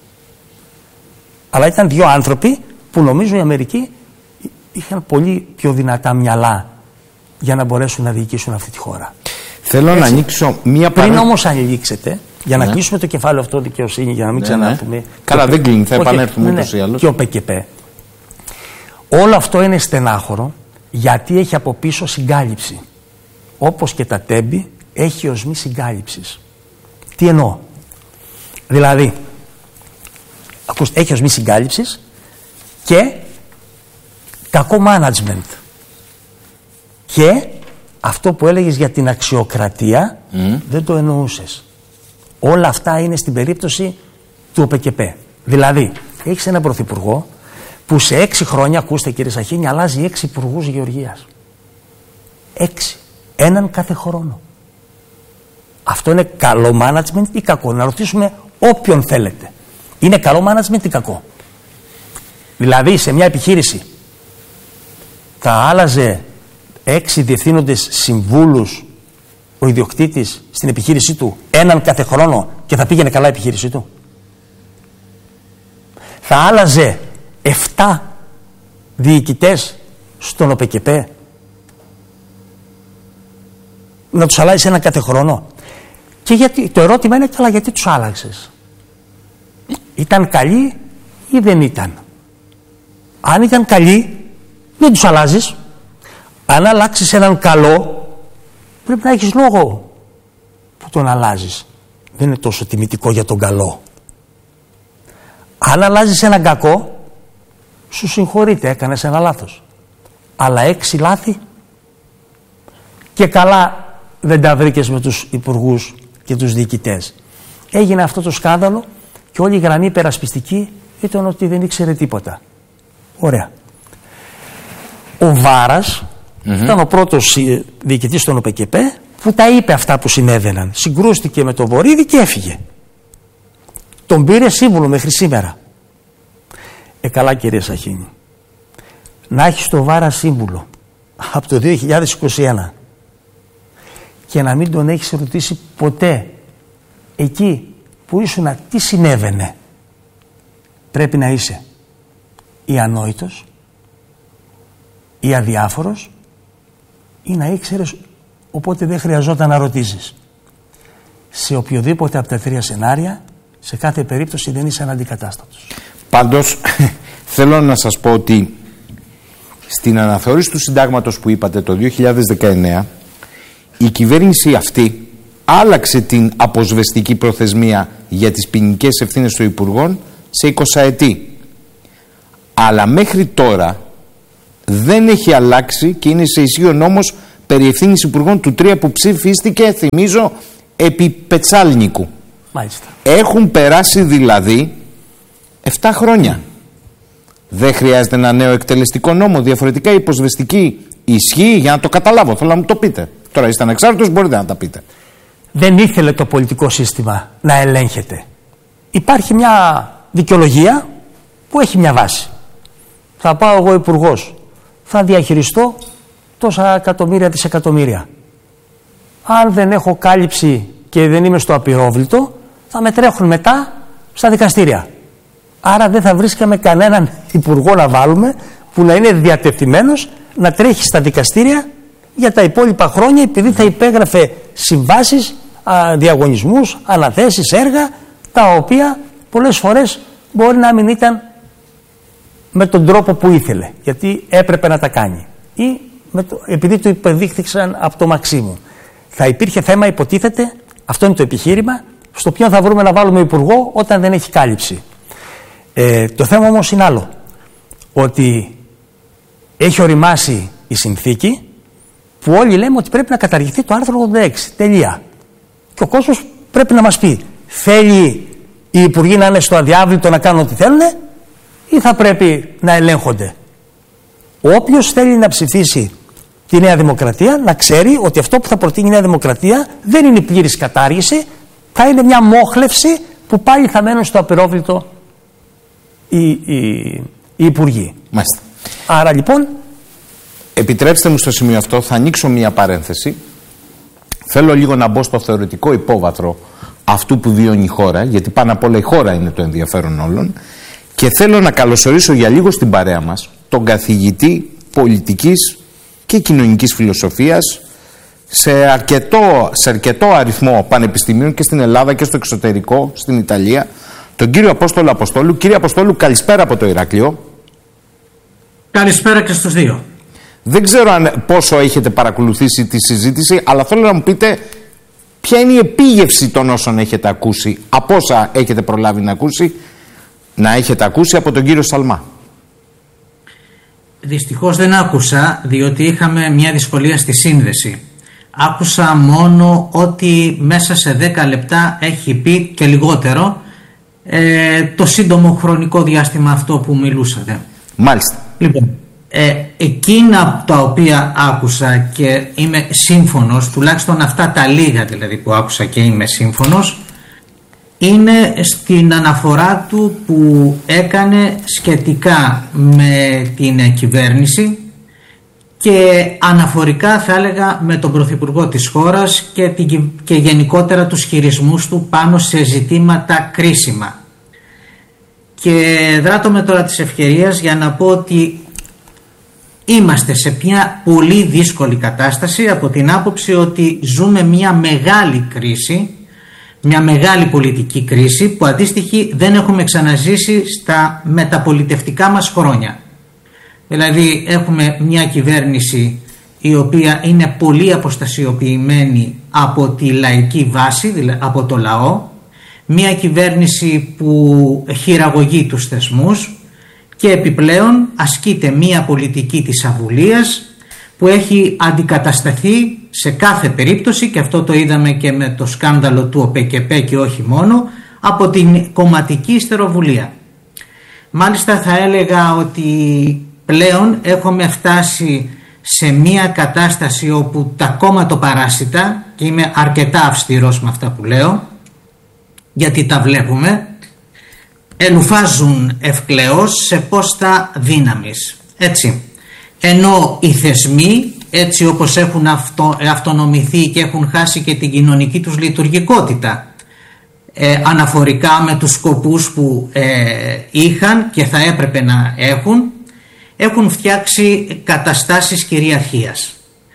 [SPEAKER 1] αλλά ήταν δύο άνθρωποι που νομίζω οι Αμερικοί είχαν πολύ πιο δυνατά μυαλά για να μπορέσουν να διοικήσουν αυτή τη χώρα.
[SPEAKER 2] Θέλω Έτσι, να ανοίξω μία παρά...
[SPEAKER 1] Πριν όμως ανοίξετε, για να ναι. κλείσουμε το κεφάλαιο αυτό δικαιοσύνη, για να μην ναι, ξαναπούμε... Ναι.
[SPEAKER 2] Καλά, δεν κλείνει, θα επανέλθουμε ούτως ή άλλως.
[SPEAKER 1] Και ο ΠΚΠ. Όλο αυτό είναι στενάχωρο, γιατί έχει από πίσω συγκάλυψη. Όπως και τα τέμπη, έχει οσμή συγκάλυψης. Τι εννοώ? Δηλαδή, ακούστε, έχει οσμή συγκάλυψης και κακό management. Και αυτό που έλεγες για την αξιοκρατία mm. δεν το εννοούσες. Όλα αυτά είναι στην περίπτωση του ΟΠΚΠ. Δηλαδή, έχεις έναν πρωθυπουργό που σε έξι χρόνια, ακούστε κύριε Σαχίνη, αλλάζει έξι υπουργούς γεωργίας. Έξι. Έναν κάθε χρόνο. Αυτό είναι καλό management ή κακό? Να ρωτήσουμε όποιον θέλετε. Είναι καλό management ή κακό? Δηλαδή σε μια επιχείρηση θα άλλαζε έξι διευθύνοντες συμβούλους ο ιδιοκτήτης στην επιχείρησή του, έναν κάθε χρόνο, και θα πήγαινε καλά η επιχείρησή του? Θα άλλαζε εφτά διοικητές στον ΟΠΚΠ, να τους αλλάζει έναν κάθε χρόνο? Και γιατί, το ερώτημα είναι, καλά, γιατί τους άλλαξες? Ήταν καλοί ή δεν ήταν? Αν ήταν καλοί, δεν τους αλλάζεις. Αν αλλάξεις έναν καλό, πρέπει να έχεις λόγο που τον αλλάζεις. Δεν είναι τόσο τιμητικό για τον καλό. Αν αλλάζεις έναν κακό, σου συγχωρείτε, έκανες ένα λάθος. Αλλά έξι λάθη και καλά δεν τα βρήκες με τους υπουργούς και τους διοικητές. Έγινε αυτό το σκάνδαλο και όλη η γραμμή υπερασπιστική ήταν ότι δεν ήξερε τίποτα. Ωραία. Ο Βάρας mm-hmm. ήταν ο πρώτος διοικητής των ΟΠΚΠ που τα είπε αυτά που συνέβαιναν. Συγκρούστηκε με τον Βορίδη και έφυγε. Τον πήρε σύμβουλο μέχρι σήμερα. Ε, καλά κύριε Σαχίνη. Να έχεις το Βάρα σύμβουλο από το δύο χιλιάδες είκοσι ένα και να μην τον έχεις ρωτήσει ποτέ εκεί που ήσουν τι συνέβαινε, πρέπει να είσαι ή ανόητος ή αδιάφορος ή να ήξερες, οπότε δεν χρειαζόταν να ρωτήσεις. Σε οποιοδήποτε από τα τρία σενάρια, σε κάθε περίπτωση δεν είσαι αναντικατάστατος. Πάντως
[SPEAKER 2] θέλω να σας πω ότι στην αναθεώρηση του συντάγματος που είπατε το δύο χιλιάδες δεκαεννέα, η κυβέρνηση αυτή άλλαξε την αποσβεστική προθεσμία για τις ποινικές ευθύνες των υπουργών σε εικοσαετή. Αλλά μέχρι τώρα δεν έχει αλλάξει και είναι σε ισχύ ο νόμος περί ευθύνης υπουργών του τρία που ψηφίστηκε, θυμίζω, επί Πετσάλνικου.
[SPEAKER 1] Μάλιστα.
[SPEAKER 2] Έχουν περάσει δηλαδή επτά χρόνια. Δεν χρειάζεται ένα νέο εκτελεστικό νόμο, διαφορετικά η υποσβεστική ισχύει, για να το καταλάβω, θέλω να μου το πείτε. Τώρα είστε ανεξάρτητος, μπορείτε να τα πείτε.
[SPEAKER 1] Δεν ήθελε το πολιτικό σύστημα να ελέγχεται. Υπάρχει μια δικαιολογία που έχει μια βάση. Θα πάω εγώ υπουργός, θα διαχειριστώ τόσα εκατομμύρια, δισεκατομμύρια. Αν δεν έχω κάλυψη και δεν είμαι στο απειρόβλητο, θα με τρέχουν μετά στα δικαστήρια. Άρα δεν θα βρίσκαμε κανέναν υπουργό να βάλουμε που να είναι διατεθειμένος να τρέχει στα δικαστήρια για τα υπόλοιπα χρόνια, επειδή θα υπέγραφε συμβάσεις, διαγωνισμούς, αναθέσεις, έργα, τα οποία πολλές φορές μπορεί να μην ήταν με τον τρόπο που ήθελε, γιατί έπρεπε να τα κάνει, ή με το, επειδή το υποδείχθηκαν από το Μαξίμου. Θα υπήρχε θέμα, υποτίθεται, αυτό είναι το επιχείρημα, στο ποιον θα βρούμε να βάλουμε υπουργό όταν δεν έχει κάλυψη. Ε, το θέμα όμως είναι άλλο, ότι έχει οριμάσει η συνθήκη που όλοι λέμε ότι πρέπει να καταργηθεί το άρθρο ογδόντα έξι, τελεία. Και ο κόσμος πρέπει να μας πει, θέλει οι υπουργοί να είναι στο αδιάβλητο να κάνουν ό,τι θέλουν ή θα πρέπει να ελέγχονται. Όποιος θέλει να ψηφίσει τη Νέα Δημοκρατία να ξέρει ότι αυτό που θα προτείνει η Νέα Δημοκρατία δεν είναι πλήρης κατάργηση, θα είναι μια μόχλευση που πάλι θα μένουν στο απειρόβλητο οι, οι, οι υπουργοί.
[SPEAKER 2] Μάλιστα.
[SPEAKER 1] Άρα λοιπόν...
[SPEAKER 2] Επιτρέψτε μου στο σημείο αυτό, θα ανοίξω μια παρένθεση. Θέλω λίγο να μπω στο θεωρητικό υπόβαθρο αυτού που βιώνει η χώρα, γιατί πάνω απ' όλα η χώρα είναι το ενδιαφέρον όλων, και θέλω να καλωσορίσω για λίγο στην παρέα μας τον καθηγητή πολιτικής και κοινωνικής φιλοσοφίας σε αρκετό, σε αρκετό αριθμό πανεπιστημίων και στην Ελλάδα και στο εξωτερικό, στην Ιταλία, τον κύριο Απόστολο Αποστόλου. Κύριε Αποστόλου, καλησπέρα από το Ηράκλειο.
[SPEAKER 3] Καλησπέρα και στους δύο.
[SPEAKER 2] Δεν ξέρω αν πόσο έχετε παρακολουθήσει τη συζήτηση, αλλά θέλω να μου πείτε ποια είναι η επίγευση των όσων έχετε ακούσει, από όσα έχετε προλάβει να ακούσει, να έχετε ακούσει από τον κύριο Σαλμά.
[SPEAKER 3] Δυστυχώς δεν άκουσα, διότι είχαμε μια δυσκολία στη σύνδεση. Άκουσα μόνο ότι μέσα σε δέκα λεπτά έχει πει και λιγότερο ε, το σύντομο χρονικό διάστημα αυτό που μιλούσατε.
[SPEAKER 2] Μάλιστα.
[SPEAKER 3] Λοιπόν, ε, εκείνα τα οποία άκουσα και είμαι σύμφωνος, τουλάχιστον αυτά τα λίγα δηλαδή που άκουσα και είμαι σύμφωνος, είναι στην αναφορά του που έκανε σχετικά με την κυβέρνηση και αναφορικά θα έλεγα με τον Πρωθυπουργό της χώρας και, την, και γενικότερα τους χειρισμούς του πάνω σε ζητήματα κρίσιμα. Και δράτω με τώρα της ευκαιρίας για να πω ότι είμαστε σε μια πολύ δύσκολη κατάσταση από την άποψη ότι ζούμε μια μεγάλη κρίση, μια μεγάλη πολιτική κρίση που αντίστοιχη δεν έχουμε ξαναζήσει στα μεταπολιτευτικά μας χρόνια. Δηλαδή έχουμε μια κυβέρνηση η οποία είναι πολύ αποστασιοποιημένη από τη λαϊκή βάση, δηλαδή από το λαό, μια κυβέρνηση που χειραγωγεί τους θεσμούς και επιπλέον ασκείται μια πολιτική της αβουλίας που έχει αντικατασταθεί σε κάθε περίπτωση, και αυτό το είδαμε και με το σκάνδαλο του ΟΠΕΚΕΠΕ και όχι μόνο, από την κομματική ιστεροβουλία. Μάλιστα θα έλεγα ότι πλέον έχουμε φτάσει σε μια κατάσταση όπου τα κόμματοπαράσιτα, και είμαι αρκετά αυστηρός με αυτά που λέω γιατί τα βλέπουμε, ελουφάζουν ευκλαίως σε πόστα δύναμης. Έτσι, ενώ οι θεσμοί, έτσι όπως έχουν αυτο, αυτονομηθεί και έχουν χάσει και την κοινωνική τους λειτουργικότητα ε, αναφορικά με τους σκοπούς που ε, είχαν και θα έπρεπε να έχουν, έχουν φτιάξει καταστάσεις κυριαρχίας.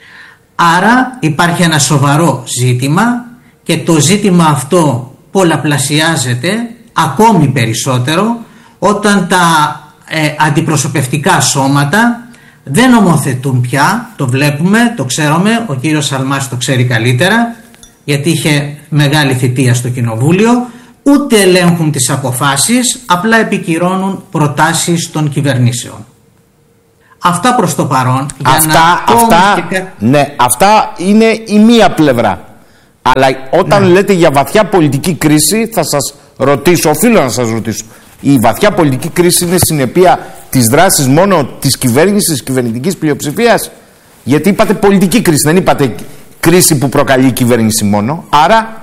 [SPEAKER 3] Άρα υπάρχει ένα σοβαρό ζήτημα και το ζήτημα αυτό πολλαπλασιάζεται ακόμη περισσότερο όταν τα ε, αντιπροσωπευτικά σώματα δεν νομοθετούν πια, το βλέπουμε, το ξέρουμε, ο κύριος Σαλμάς το ξέρει καλύτερα γιατί είχε μεγάλη θητεία στο κοινοβούλιο, ούτε ελέγχουν τις αποφάσεις, απλά επικυρώνουν προτάσεις των κυβερνήσεων. Αυτά προς το παρόν.
[SPEAKER 2] Αυτά,
[SPEAKER 3] για να
[SPEAKER 2] αυτά,
[SPEAKER 3] και...
[SPEAKER 2] ναι, αυτά είναι η μία πλευρά. Αλλά όταν
[SPEAKER 1] ναι.
[SPEAKER 2] λέτε για βαθιά πολιτική κρίση, θα σας ρωτήσω, οφείλω να σας ρωτήσω. Η βαθιά πολιτική κρίση είναι συνεπεία της δράσης μόνο της κυβέρνησης, της κυβερνητικής πλειοψηφίας? Γιατί είπατε πολιτική κρίση, δεν είπατε κρίση που προκαλεί η κυβέρνηση μόνο. Άρα...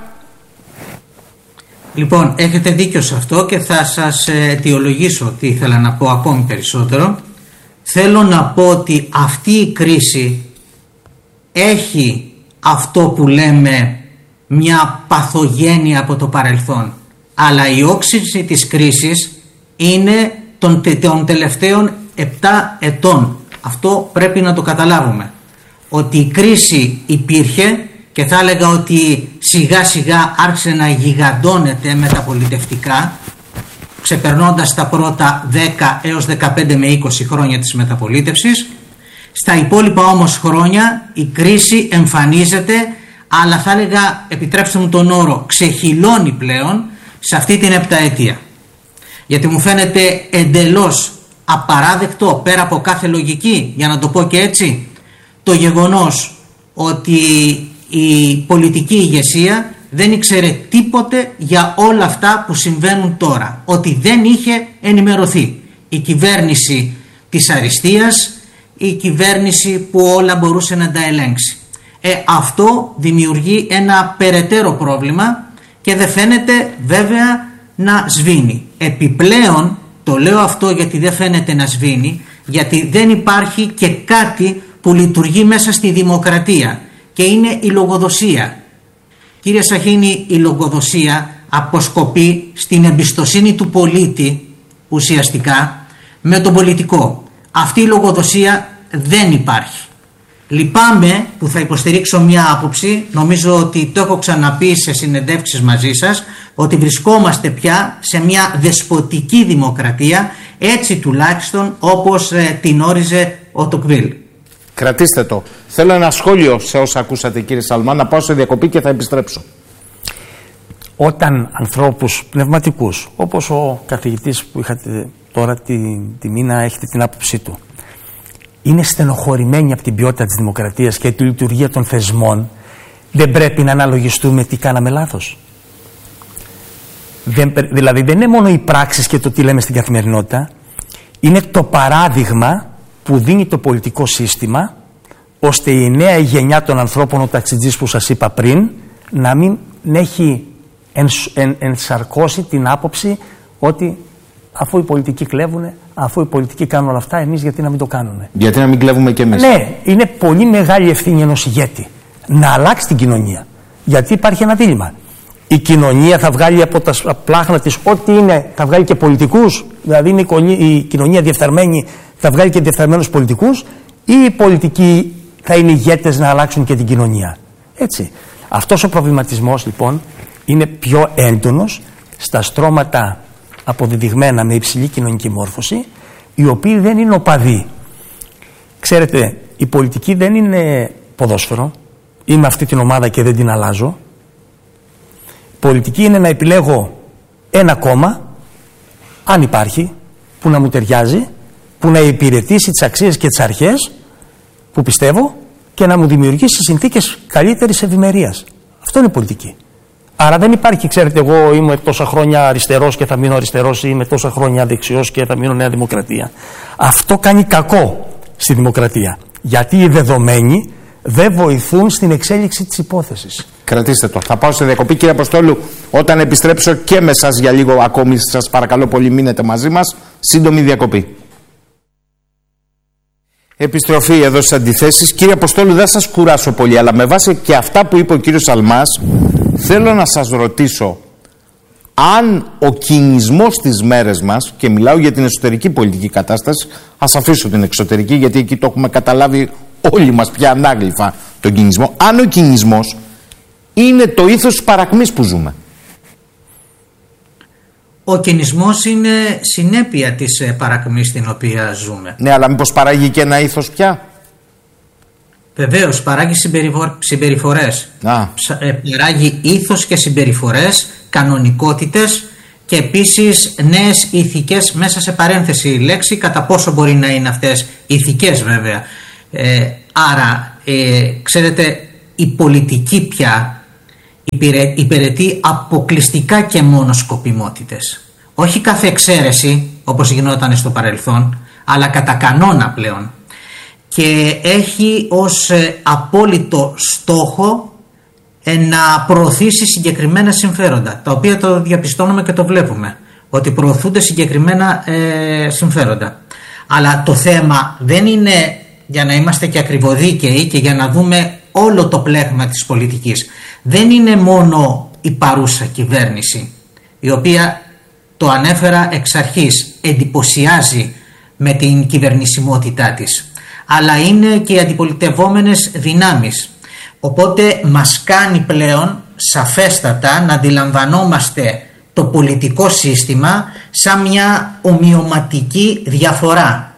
[SPEAKER 3] Λοιπόν, έχετε δίκιο σε αυτό και θα σας αιτιολογήσω τι ήθελα να πω ακόμη περισσότερο. Θέλω να πω ότι αυτή η κρίση έχει αυτό που λέμε μια παθογένεια από το παρελθόν. Αλλά η όξυνση της κρίσης είναι των, των τελευταίων επτά ετών. Αυτό πρέπει να το καταλάβουμε. Ότι η κρίση υπήρχε και θα έλεγα ότι σιγά σιγά άρχισε να γιγαντώνεται μεταπολιτευτικά, ξεπερνώντας τα πρώτα δέκα έως δεκαπέντε με είκοσι χρόνια της μεταπολίτευσης. Στα υπόλοιπα όμως χρόνια η κρίση εμφανίζεται, αλλά θα έλεγα, επιτρέψτε μου τον όρο, ξεχυλώνει πλέον σε αυτή την επταετία. Γιατί μου φαίνεται εντελώς απαράδεκτο, πέρα από κάθε λογική, για να το πω και έτσι, το γεγονός ότι η πολιτική ηγεσία δεν ήξερε τίποτε για όλα αυτά που συμβαίνουν τώρα. Ότι δεν είχε ενημερωθεί η κυβέρνηση της αριστείας, η κυβέρνηση που όλα μπορούσε να τα ελέγξει. Ε, αυτό δημιουργεί ένα περαιτέρω πρόβλημα και δεν φαίνεται βέβαια να σβήνει. Επιπλέον, το λέω αυτό γιατί δεν φαίνεται να σβήνει, γιατί δεν υπάρχει και κάτι που λειτουργεί μέσα στη δημοκρατία και είναι η λογοδοσία. Κύριε Σαχίνη, η λογοδοσία αποσκοπεί στην εμπιστοσύνη του πολίτη ουσιαστικά με τον πολιτικό. Αυτή η λογοδοσία δεν υπάρχει. Λυπάμαι που θα υποστηρίξω μια άποψη, νομίζω ότι το έχω ξαναπεί σε συνεντεύξεις μαζί σας, ότι βρισκόμαστε πια σε μια δεσποτική δημοκρατία, έτσι τουλάχιστον όπως ε, την όριζε ο Τοκβίλ.
[SPEAKER 2] Κρατήστε το. Θέλω ένα σχόλιο σε όσα ακούσατε, κύριε Σαλμά, να πάω σε διακοπή και θα επιστρέψω.
[SPEAKER 1] Όταν ανθρώπους πνευματικούς, όπως ο καθηγητής που είχατε τώρα την τιμή να έχετε την άποψή του, είναι στενοχωρημένοι από την ποιότητα της δημοκρατίας και τη λειτουργία των θεσμών, δεν πρέπει να αναλογιστούμε τι κάναμε λάθος? Δεν, δηλαδή δεν είναι μόνο οι πράξεις και το τι λέμε στην καθημερινότητα, είναι το παράδειγμα που δίνει το πολιτικό σύστημα, ώστε η νέα γενιά των ανθρώπων, ο ταξιτζής που σας είπα πριν, να μην έχει ενσ, εν, ενσαρκώσει την άποψη ότι αφού οι πολιτικοί κλέβουνε, αφού οι πολιτικοί κάνουν όλα αυτά, εμείς γιατί να μην το κάνουνε?
[SPEAKER 2] Γιατί να μην κλέβουμε κι εμείς?
[SPEAKER 1] Ναι, είναι πολύ μεγάλη ευθύνη ενός ηγέτη να αλλάξει την κοινωνία. Γιατί υπάρχει ένα δίλημμα. Η κοινωνία θα βγάλει από τα πλάχνα της ό,τι είναι, θα βγάλει και πολιτικούς, δηλαδή είναι η κοινωνία διεφθαρμένη, θα βγάλει και διεφθαρμένους πολιτικούς, ή οι πολιτικοί θα είναι ηγέτες να αλλάξουν και την κοινωνία? Έτσι. Αυτός ο προβληματισμός λοιπόν είναι πιο έντονος στα στρώματα αποδεδειγμένα με υψηλή κοινωνική μόρφωση, οι οποίοι δεν είναι οπαδοί. Ξέρετε, η πολιτική δεν είναι ποδόσφαιρο. Είμαι αυτή την ομάδα και δεν την αλλάζω. Πολιτική είναι να επιλέγω ένα κόμμα, αν υπάρχει, που να μου ταιριάζει, που να υπηρετήσει τις αξίες και τις αρχές που πιστεύω και να μου δημιουργήσει συνθήκες καλύτερης ευημερίας. Αυτό είναι πολιτική. Άρα δεν υπάρχει, ξέρετε, εγώ είμαι τόσα χρόνια αριστερός και θα μείνω αριστερός, ή είμαι τόσα χρόνια δεξιός και θα μείνω Νέα Δημοκρατία. Αυτό κάνει κακό στη δημοκρατία. Γιατί οι δεδομένοι δεν βοηθούν στην εξέλιξη της υπόθεσης.
[SPEAKER 2] Κρατήστε το. Θα πάω σε διακοπή, κύριε Αποστόλου. Όταν επιστρέψω και με σας για λίγο ακόμη, σας παρακαλώ πολύ, μείνετε μαζί μας. Σύντομη διακοπή. Επιστροφή εδώ στις αντιθέσεις. Κύριε Αποστόλου, δεν σας κουράσω πολύ, αλλά με βάση και αυτά που είπε ο κύριος Σαλμάς, θέλω να σας ρωτήσω αν ο κινησμός στις μέρες μας, και μιλάω για την εσωτερική πολιτική κατάσταση, ας αφήσω την εξωτερική γιατί εκεί το έχουμε καταλάβει όλοι μας πια ανάγλυφα τον κινησμό, αν ο κινησμός είναι το ήθος της παρακμής που ζούμε?
[SPEAKER 3] Ο κινησμός είναι συνέπεια της παρακμής στην οποία ζούμε.
[SPEAKER 2] Ναι, αλλά μήπως παράγει και ένα ήθος πια?
[SPEAKER 3] Βεβαίως, παράγει συμπεριφορές. Α. Παράγει ήθος και συμπεριφορές, κανονικότητες και επίσης νέες ηθικές, μέσα σε παρένθεση η λέξη, κατά πόσο μπορεί να είναι αυτές ηθικές βέβαια. Ε, άρα, ε, ξέρετε, η πολιτική πια υπηρετεί αποκλειστικά και μόνο σκοπιμότητες. Όχι κάθε εξαίρεση όπως γινόταν στο παρελθόν, αλλά κατά κανόνα πλέον. Και έχει ως απόλυτο στόχο να προωθήσει συγκεκριμένα συμφέροντα, τα οποία το διαπιστώνουμε και το βλέπουμε, ότι προωθούνται συγκεκριμένα ε, συμφέροντα. Αλλά το θέμα δεν είναι, για να είμαστε και ακριβοδίκαιοι και για να δούμε όλο το πλέγμα της πολιτικής, δεν είναι μόνο η παρούσα κυβέρνηση, η οποία, το ανέφερα εξ αρχής, εντυπωσιάζει με την κυβερνησιμότητά της, αλλά είναι και οι αντιπολιτευόμενες δυνάμεις. Οπότε μας κάνει πλέον σαφέστατα να αντιλαμβανόμαστε το πολιτικό σύστημα σαν μια ομοιωματική διαφορά.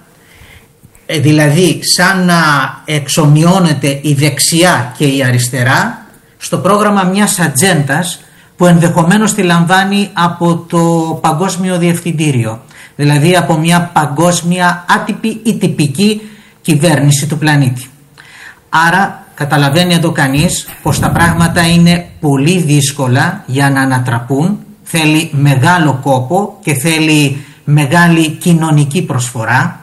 [SPEAKER 3] Ε, δηλαδή σαν να εξομοιώνεται η δεξιά και η αριστερά στο πρόγραμμα μιας ατζέντας που ενδεχομένως τη λαμβάνει από το Παγκόσμιο Διευθυντήριο, δηλαδή από μια παγκόσμια άτυπη ή τυπική κυβέρνηση του πλανήτη. Άρα καταλαβαίνει εδώ κανείς πως τα πράγματα είναι πολύ δύσκολα για να ανατραπούν, θέλει μεγάλο κόπο και θέλει μεγάλη κοινωνική προσφορά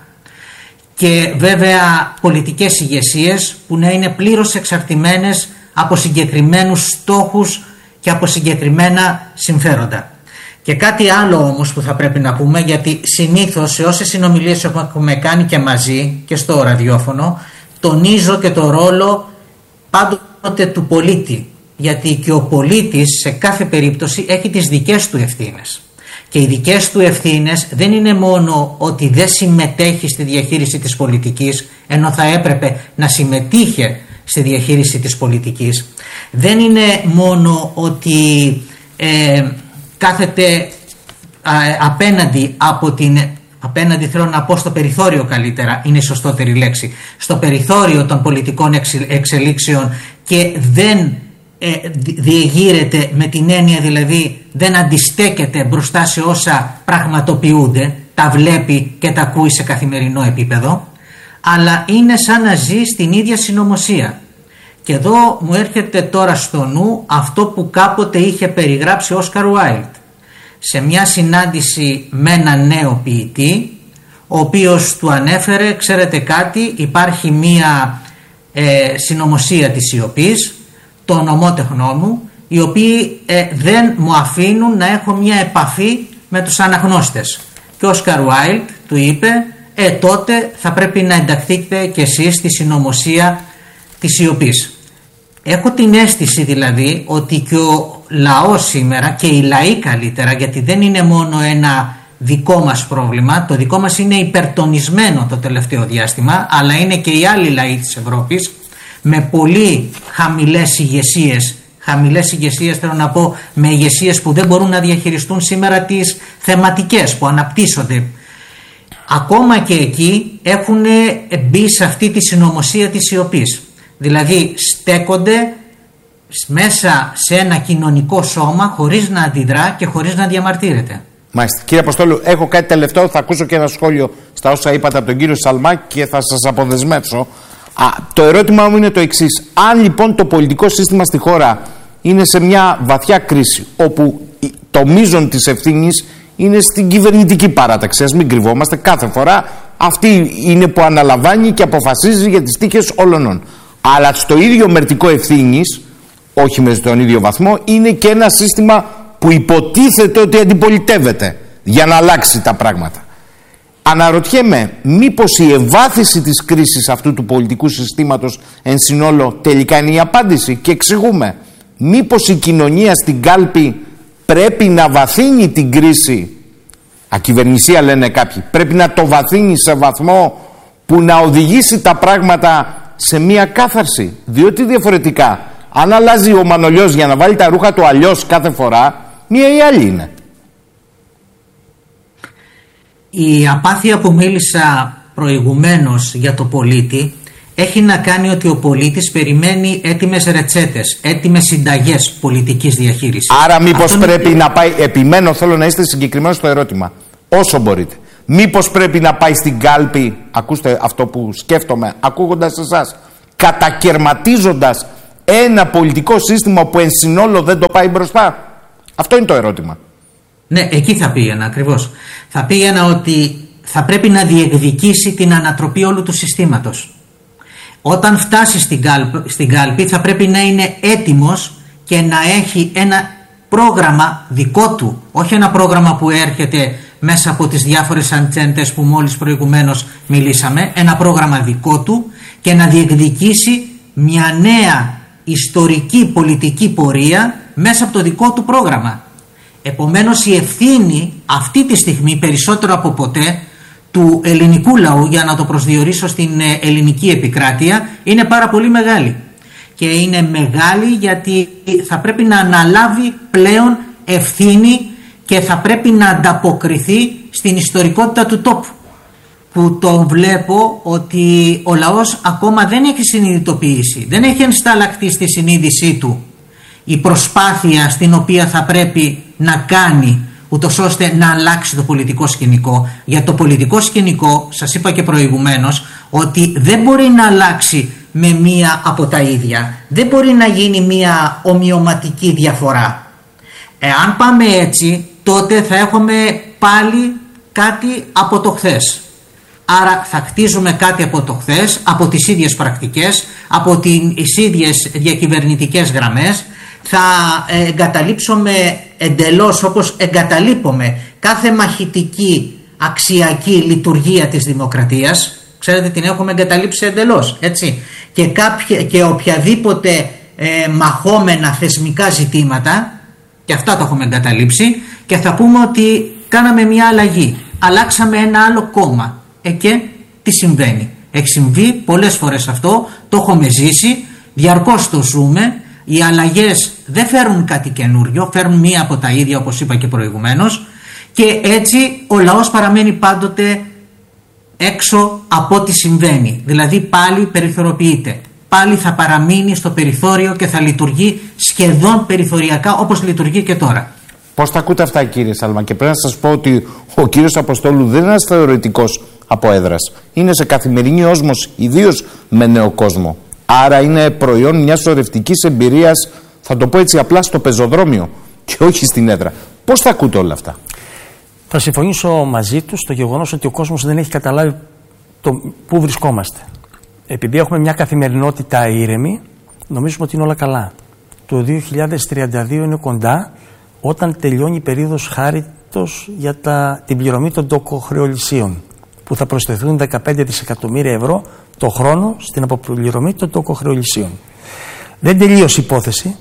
[SPEAKER 3] και βέβαια πολιτικές ηγεσίες που να είναι πλήρως εξαρτημένες από συγκεκριμένους στόχους και από συγκεκριμένα συμφέροντα. Και κάτι άλλο όμως που θα πρέπει να πούμε, γιατί συνήθως σε όσες συνομιλίες έχουμε κάνει και μαζί και στο ραδιόφωνο, τονίζω και το ρόλο πάντοτε του πολίτη, γιατί και ο πολίτης σε κάθε περίπτωση έχει τις δικές του ευθύνες. Και οι δικές του ευθύνες δεν είναι μόνο ότι δεν συμμετέχει στη διαχείριση της πολιτικής, ενώ θα έπρεπε να συμμετείχε στη διαχείριση της πολιτικής. Δεν είναι μόνο ότι ε, κάθεται α, απέναντι από την... Απέναντι θέλω να πω στο περιθώριο, καλύτερα είναι η σωστότερη λέξη, στο περιθώριο των πολιτικών εξελίξεων και δεν ε, διεγείρεται, με την έννοια δηλαδή δεν αντιστέκεται μπροστά σε όσα πραγματοποιούνται, τα βλέπει και τα ακούει σε καθημερινό επίπεδο, αλλά είναι σαν να ζει στην ίδια συνωμοσία. Και εδώ μου έρχεται τώρα στο νου αυτό που κάποτε είχε περιγράψει ο Όσκαρ Βάιλντ σε μια συνάντηση με έναν νέο ποιητή, ο οποίος του ανέφερε, ξέρετε κάτι, υπάρχει μια ε, συνωμοσία της σιωπής, των ομότεχνών μου, οι οποίοι ε, δεν μου αφήνουν να έχω μια επαφή με τους αναγνώστες. Και ο Όσκαρ Βάιλντ του είπε, ε τότε θα πρέπει να ενταχθείτε κι εσείς στη συνωμοσία της σιωπής. Έχω την αίσθηση δηλαδή ότι και ο λαός σήμερα και οι λαοί καλύτερα, γιατί δεν είναι μόνο ένα δικό μας πρόβλημα, το δικό μας είναι υπερτονισμένο το τελευταίο διάστημα, αλλά είναι και οι άλλοι λαοί της Ευρώπης με πολύ χαμηλές ηγεσίες, χαμηλές ηγεσίες θέλω να πω, με ηγεσίες που δεν μπορούν να διαχειριστούν σήμερα τις θεματικές που αναπτύσσονται. Ακόμα και εκεί έχουν μπει σε αυτή τη συνωμοσία της σιωπής. Δηλαδή στέκονται μέσα σε ένα κοινωνικό σώμα χωρίς να αντιδρά και χωρίς να διαμαρτύρεται.
[SPEAKER 2] Μάλιστα. Κύριε Αποστόλου, έχω κάτι τελευταίο. Θα ακούσω και ένα σχόλιο στα όσα είπατε από τον κύριο Σαλμά και θα σας αποδεσμεύσω. Α, το ερώτημά μου είναι το εξής. Αν λοιπόν το πολιτικό σύστημα στη χώρα είναι σε μια βαθιά κρίση, όπου το μείζον της ευθύνης είναι στην κυβερνητική παράταξη, ας μην κρυβόμαστε, κάθε φορά αυτή είναι που αναλαμβάνει και αποφασίζει για τις τύχες όλων. Αλλά στο ίδιο μερτικό ευθύνης, όχι με στον ίδιο βαθμό, είναι και ένα σύστημα που υποτίθεται ότι αντιπολιτεύεται για να αλλάξει τα πράγματα. Αναρωτιέμαι, μήπως η ευβάθυνση της κρίσης αυτού του πολιτικού συστήματος εν συνόλο τελικά είναι η απάντηση, και εξηγούμε. Μήπως η κοινωνία στην κάλπη πρέπει να βαθύνει την κρίση, ακυβερνησία λένε κάποιοι, πρέπει να το βαθύνει σε βαθμό που να οδηγήσει τα πράγματα σε μία κάθαρση, διότι διαφορετικά αν αλλάζει ο Μανολιός για να βάλει τα ρούχα του αλλιώς κάθε φορά, μία ή άλλη είναι.
[SPEAKER 3] Η απάθεια που μίλησα προηγουμένως για το πολίτη έχει να κάνει ότι ο πολίτης περιμένει έτοιμες ρετσέτες, έτοιμες συνταγές πολιτικής διαχείρισης.
[SPEAKER 2] Άρα μήπως
[SPEAKER 3] Αυτό
[SPEAKER 2] πρέπει
[SPEAKER 3] είναι...
[SPEAKER 2] να πάει, επιμένω, θέλω να είστε συγκεκριμένος στο ερώτημα, όσο μπορείτε. Μήπως πρέπει να πάει στην κάλπη, ακούστε αυτό που σκέφτομαι ακούγοντας εσάς, κατακερματίζοντας ένα πολιτικό σύστημα που εν συνόλο δεν το πάει μπροστά? Αυτό είναι το ερώτημα.
[SPEAKER 3] Ναι, εκεί θα πήγαινα ακριβώς. Θα πήγαινα ότι θα πρέπει να διεκδικήσει την ανατροπή όλου του συστήματος. Όταν φτάσει στην κάλπη, στην κάλπη θα πρέπει να είναι έτοιμος και να έχει ένα πρόγραμμα δικό του, όχι ένα πρόγραμμα που έρχεται μέσα από τις διάφορες αντσέντες που μόλις προηγουμένως μιλήσαμε, ένα πρόγραμμα δικό του και να διεκδικήσει μια νέα ιστορική πολιτική πορεία μέσα από το δικό του πρόγραμμα. Επομένως η ευθύνη αυτή τη στιγμή περισσότερο από ποτέ του ελληνικού λαού, για να το προσδιορίσω στην ελληνική επικράτεια, είναι πάρα πολύ μεγάλη. Και είναι μεγάλη γιατί θα πρέπει να αναλάβει πλέον ευθύνη και θα πρέπει να ανταποκριθεί στην ιστορικότητα του τόπου, που το βλέπω ότι ο λαός ακόμα δεν έχει συνειδητοποιήσει, δεν έχει ενσταλλακτεί στη συνείδησή του η προσπάθεια στην οποία θα πρέπει να κάνει ούτως ώστε να αλλάξει το πολιτικό σκηνικό. Για το πολιτικό σκηνικό, σας είπα και προηγουμένως, ότι δεν μπορεί να αλλάξει με μία από τα ίδια. Δεν μπορεί να γίνει μία ομοιωματική διαφορά. Εάν πάμε έτσι, τότε θα έχουμε πάλι κάτι από το χθες. Άρα θα χτίζουμε κάτι από το χθες, από τις ίδιες πρακτικές, από τις ίδιες διακυβερνητικές γραμμές. Θα εγκαταλείψουμε εντελώς, όπως εγκαταλείπουμε κάθε μαχητική αξιακή λειτουργία της δημοκρατίας. Ξέρετε, την έχουμε εγκαταλείψει εντελώς, έτσι. Και, κάποια, και οποιαδήποτε ε, μαχόμενα θεσμικά ζητήματα, και αυτά τα έχουμε εγκαταλείψει, και θα πούμε ότι κάναμε μια αλλαγή. Αλλάξαμε ένα άλλο κόμμα. Ε, και τι συμβαίνει? Έχει συμβεί πολλές φορές αυτό, το έχουμε ζήσει, διαρκώς το ζούμε. Οι αλλαγές δεν φέρουν κάτι καινούριο, φέρνουν μία από τα ίδια, όπως είπα και προηγουμένως, και έτσι ο λαός παραμένει πάντοτε έξω από ό,τι συμβαίνει. Δηλαδή πάλι περιθωριοποιείται. Πάλι θα παραμείνει στο περιθώριο και θα λειτουργεί σχεδόν περιθωριακά, όπως λειτουργεί και τώρα.
[SPEAKER 2] Πώς τα ακούτε αυτά, κύριε Σάλμα? Και πρέπει να σας πω ότι ο κύριος Αποστόλου δεν είναι ένας θεωρητικός από έδρας. Είναι σε καθημερινή όσμωση, ιδίως με νέο κόσμο. Άρα είναι προϊόν μιας σωρευτικής εμπειρίας, θα το πω έτσι απλά, στο πεζοδρόμιο και όχι στην έδρα. Πώς τα ακούτε όλα αυτά?
[SPEAKER 1] Θα συμφωνήσω μαζί του στο γεγονός ότι ο κόσμος δεν έχει καταλάβει το πού βρισκόμαστε. Επειδή έχουμε μια καθημερινότητα ήρεμη, νομίζουμε ότι είναι όλα καλά. Το δύο χιλιάδες τριάντα δύο είναι κοντά, όταν τελειώνει η περίοδος χάριτος για τα, την πληρωμή των τοκοχρεωλησίων, που θα προσθεθούν δεκαπέντε δισεκατομμύρια ευρώ το χρόνο στην αποπληρωμή των τοκοχρεωλησίων. Δεν τελείωσε η υπόθεση.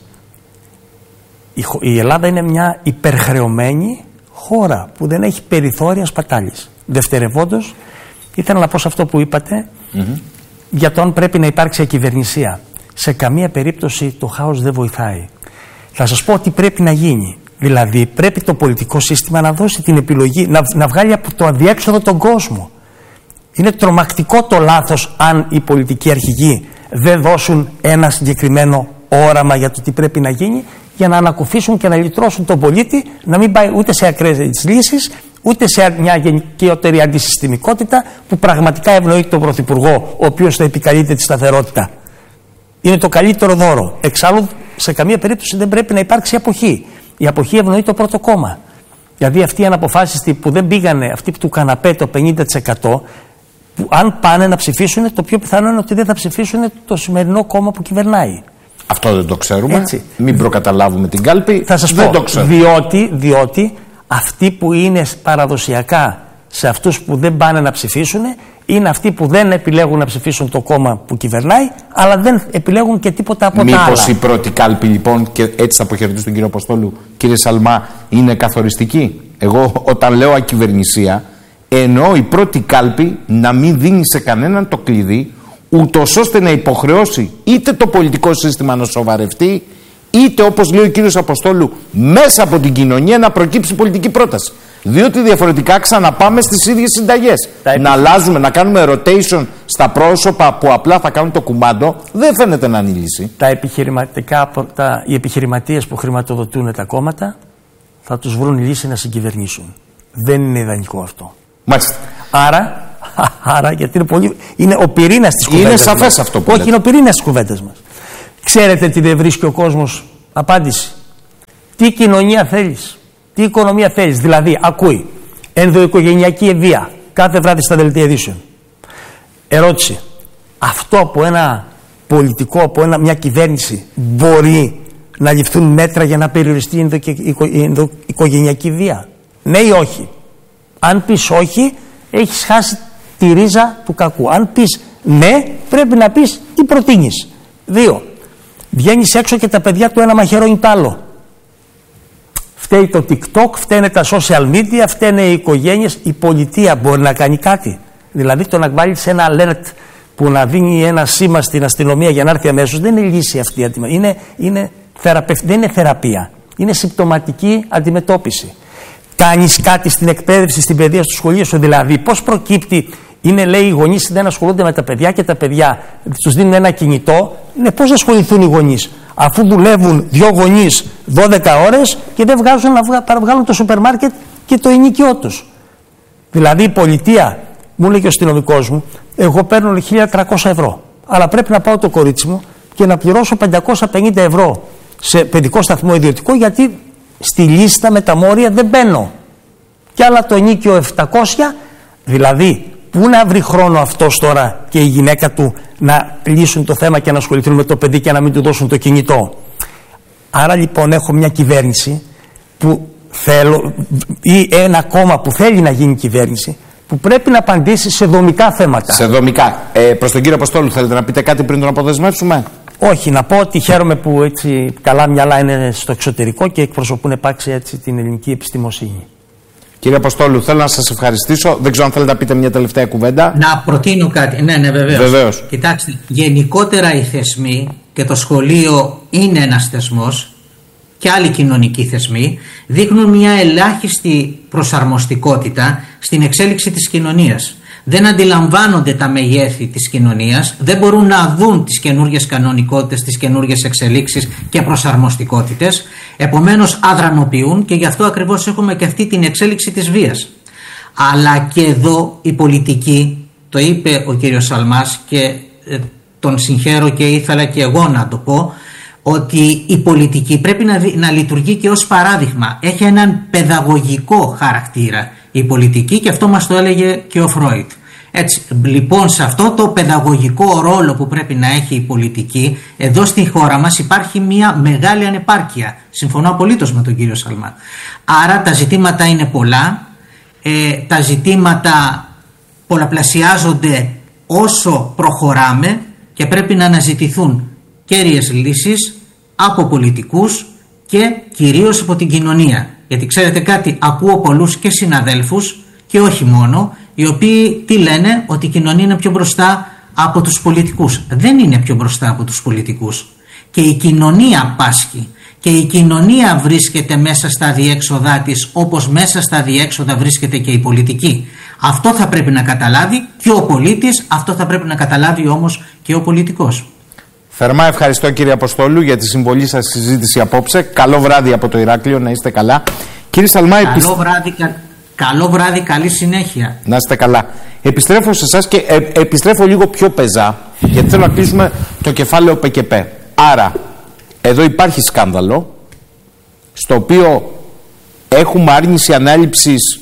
[SPEAKER 1] Η Ελλάδα είναι μια υπερχρεωμένη χώρα που δεν έχει περιθώρια σπατάλης. Δευτερευόντως, ήθελα να πω σε αυτό που είπατε, mm-hmm. για το αν πρέπει να υπάρξει ακυβερνησία. Σε καμία περίπτωση το χάος δεν βοηθάει. Θα σας πω ότι πρέπει να γίνει. Δηλαδή πρέπει το πολιτικό σύστημα να δώσει την επιλογή, να, να βγάλει από το αδιέξοδο τον κόσμο. Είναι τρομακτικό το λάθος αν οι πολιτικοί αρχηγοί δεν δώσουν ένα συγκεκριμένο όραμα για το τι πρέπει να γίνει, για να ανακουφίσουν και να λυτρώσουν τον πολίτη, να μην πάει ούτε σε ακραίες λύσεις, ούτε σε μια γενικότερη αντισυστημικότητα που πραγματικά ευνοεί τον Πρωθυπουργό, ο οποίος θα επικαλείται τη σταθερότητα. Είναι το καλύτερο δώρο. Εξάλλου, σε καμία περίπτωση δεν πρέπει να υπάρξει αποχή. Η αποχή ευνοεί το πρώτο κόμμα. Δηλαδή αυτοί οι αναποφάσιστοι που δεν πήγανε, αυτοί που του καναπέ το πενήντα τοις εκατό, που αν πάνε να ψηφίσουν, το πιο πιθανό είναι ότι δεν θα ψηφίσουν το σημερινό κόμμα που κυβερνάει.
[SPEAKER 2] Αυτό δεν το ξέρουμε.
[SPEAKER 1] Έτσι.
[SPEAKER 2] Μην προκαταλάβουμε την κάλπη.
[SPEAKER 1] Θα σας
[SPEAKER 2] δεν
[SPEAKER 1] πω,
[SPEAKER 2] το ξέρω.
[SPEAKER 1] Διότι, διότι αυτοί που είναι παραδοσιακά σε αυτούς που δεν πάνε να ψηφίσουν είναι αυτοί που δεν επιλέγουν να ψηφίσουν το κόμμα που κυβερνάει, αλλά δεν επιλέγουν και τίποτα από
[SPEAKER 2] Μήπως
[SPEAKER 1] τα άλλα.
[SPEAKER 2] Μήπως η πρώτη κάλπη, λοιπόν, και έτσι θα αποχαιρετήσω τον κύριο Αποστόλου, κύριε Σαλμά, είναι καθοριστική? Εγώ όταν λέω ακυβερνησία, εννοώ η πρώτη κάλπη να μην δίνει σε κανέναν το κλειδί, ούτως ώστε να υποχρεώσει είτε το πολιτικό σύστημα να σοβαρευτεί, είτε, όπως λέει ο κύριος Αποστόλου, μέσα από την κοινωνία να προκύψει πολιτική πρόταση. Διότι διαφορετικά ξαναπάμε στις ίδιες συνταγές. Να αλλάζουμε, να κάνουμε rotation στα πρόσωπα που απλά θα κάνουν το κουμάντο, δεν φαίνεται να είναι η λύση.
[SPEAKER 1] Τα επιχειρηματικά, τα, οι επιχειρηματίες που χρηματοδοτούν τα κόμματα θα τους βρουν λύση να συγκυβερνήσουν. Δεν είναι ιδανικό αυτό.
[SPEAKER 2] Μάλιστα.
[SPEAKER 1] Άρα, άρα γιατί είναι, πολύ, είναι ο πυρήνας της κουβέντας
[SPEAKER 2] Είναι
[SPEAKER 1] μας.
[SPEAKER 2] σαφές αυτό που
[SPEAKER 1] Όχι,
[SPEAKER 2] λέτε.
[SPEAKER 1] είναι ο πυρήνας της κουβέντας μας. Ξέρετε τι δεν βρίσκει ο κόσμος απάντηση? Τι κοινωνία θέλεις, τι οικονομία θέλεις? Δηλαδή ακούει ενδοοικογενειακή βία κάθε βράδυ στα δελτία ειδήσεων. Ερώτηση: αυτό από ένα πολιτικό, από ένα, μια κυβέρνηση, μπορεί να ληφθούν μέτρα για να περιοριστεί η ενδοοικογενειακή βία? Ναι ή όχι? Αν πεις όχι, έχεις χάσει τη ρίζα του κακού. Αν πεις ναι, πρέπει να πεις τι προτείνεις. Δύο, βγαίνεις έξω και τα παιδιά του ένα μαχαιρώνει το άλλο. Φταίει το TikTok, φταίνε τα social media, φταίνε οι οικογένειες. Η πολιτεία μπορεί να κάνει κάτι? Δηλαδή το να βάλεις ένα alert που να δίνει ένα σήμα στην αστυνομία για να έρθει αμέσως, δεν είναι λύση αυτή. Είναι, είναι θεραπευ... Δεν είναι θεραπεία. Είναι συμπτωματική αντιμετώπιση. Κάνεις κάτι στην εκπαίδευση, στην παιδεία, στο σχολείο σου? Δηλαδή πώς προκύπτει? Είναι, λέει, οι γονείς δεν ασχολούνται με τα παιδιά και τα παιδιά τους δίνουν ένα κινητό. Ναι, πώς να ασχοληθούν οι γονείς αφού δουλεύουν δύο γονείς δώδεκα ώρες και δεν βγάζουν να βγάλουν το σούπερ μάρκετ και το ενοίκιό τους? Δηλαδή η πολιτεία, μου λέει και ο αστυνομικός μου, εγώ παίρνω χίλια τριακόσια ευρώ, αλλά πρέπει να πάω το κορίτσι μου και να πληρώσω πεντακόσια πενήντα ευρώ σε παιδικό σταθμό ιδιωτικό, γιατί στη λίστα με τα μόρια δεν μπαίνω. Και άλλα το ενοίκιο επτακόσια. Δηλαδή, πού να βρει χρόνο αυτός τώρα και η γυναίκα του να λύσουν το θέμα και να ασχοληθούν με το παιδί και να μην του δώσουν το κινητό? Άρα λοιπόν έχω μια κυβέρνηση που θέλω, ή ένα κόμμα που θέλει να γίνει κυβέρνηση, που πρέπει να απαντήσει σε δομικά θέματα. Σε
[SPEAKER 2] δομικά. Ε, προς τον κύριο Αποστόλου, θέλετε να πείτε κάτι πριν τον αποδεσμεύσουμε?
[SPEAKER 1] Όχι, να πω ότι χαίρομαι που έτσι καλά μυαλά είναι στο εξωτερικό και εκπροσωπούν επάξια έτσι την ελληνική επιστημοσύνη.
[SPEAKER 2] Κύριε Αποστόλου, θέλω να σας ευχαριστήσω. Δεν ξέρω αν θέλετε να πείτε μια τελευταία κουβέντα.
[SPEAKER 3] Να προτείνω κάτι. Ναι, ναι, βεβαίως.
[SPEAKER 2] Βεβαίως.
[SPEAKER 3] Κοιτάξτε, γενικότερα οι θεσμοί, και το σχολείο είναι ένας θεσμός, και άλλοι κοινωνικοί θεσμοί, δείχνουν μια ελάχιστη προσαρμοστικότητα στην εξέλιξη της κοινωνίας. Δεν αντιλαμβάνονται τα μεγέθη της κοινωνίας, δεν μπορούν να δουν τις καινούργιες κανονικότητες, τις καινούργιες εξελίξεις και προσαρμοστικότητες, επομένως αδρανοποιούν, και γι' αυτό ακριβώς έχουμε και αυτή την εξέλιξη της βίας. Αλλά και εδώ η πολιτική, το είπε ο κύριος Σαλμάς και ε, τον συγχαίρω και ήθελα και εγώ να το πω, ότι η πολιτική πρέπει να, δι, να λειτουργεί και ως παράδειγμα. Έχει έναν παιδαγωγικό χαρακτήρα η πολιτική, και αυτό μας το έλεγε και ο Φρόιτ. Έτσι, λοιπόν, σε αυτό το παιδαγωγικό ρόλο που πρέπει να έχει η πολιτική, εδώ στη χώρα μας υπάρχει μια μεγάλη ανεπάρκεια. Συμφωνώ απολύτως με τον κύριο Σαλμά. Άρα τα ζητήματα είναι πολλά, ε, τα ζητήματα πολλαπλασιάζονται όσο προχωράμε και πρέπει να αναζητηθούν κέρυες λύσεις από πολιτικούς και κυρίως από την κοινωνία. Γιατί ξέρετε κάτι, ακούω πολλούς και συναδέλφους και όχι μόνο, οι οποίοι τι λένε? Ότι η κοινωνία είναι πιο μπροστά από τους πολιτικούς. Δεν είναι πιο μπροστά από τους πολιτικούς. Και η κοινωνία πάσχει. Και η κοινωνία βρίσκεται μέσα στα διέξοδά της, όπως μέσα στα διέξοδα βρίσκεται και η πολιτική. Αυτό θα πρέπει να καταλάβει και ο πολίτης, αυτό θα πρέπει να καταλάβει όμως και ο πολιτικός.
[SPEAKER 2] Θερμά ευχαριστώ κύριε Αποστόλου για τη συμβολή σας στη συζήτηση απόψε. Καλό βράδυ από το Ηράκλειο, να είστε καλά. Κύριε Σαλμά,
[SPEAKER 3] καλό, επισ... βράδυ, κα... καλό βράδυ, καλή συνέχεια.
[SPEAKER 2] Να είστε καλά. Επιστρέφω σε εσάς και ε, επιστρέφω λίγο πιο πεζά, γιατί θέλω να κλείσουμε το κεφάλαιο ΠΚΠ. Άρα, εδώ υπάρχει σκάνδαλο, στο οποίο έχουμε άρνηση ανάληψης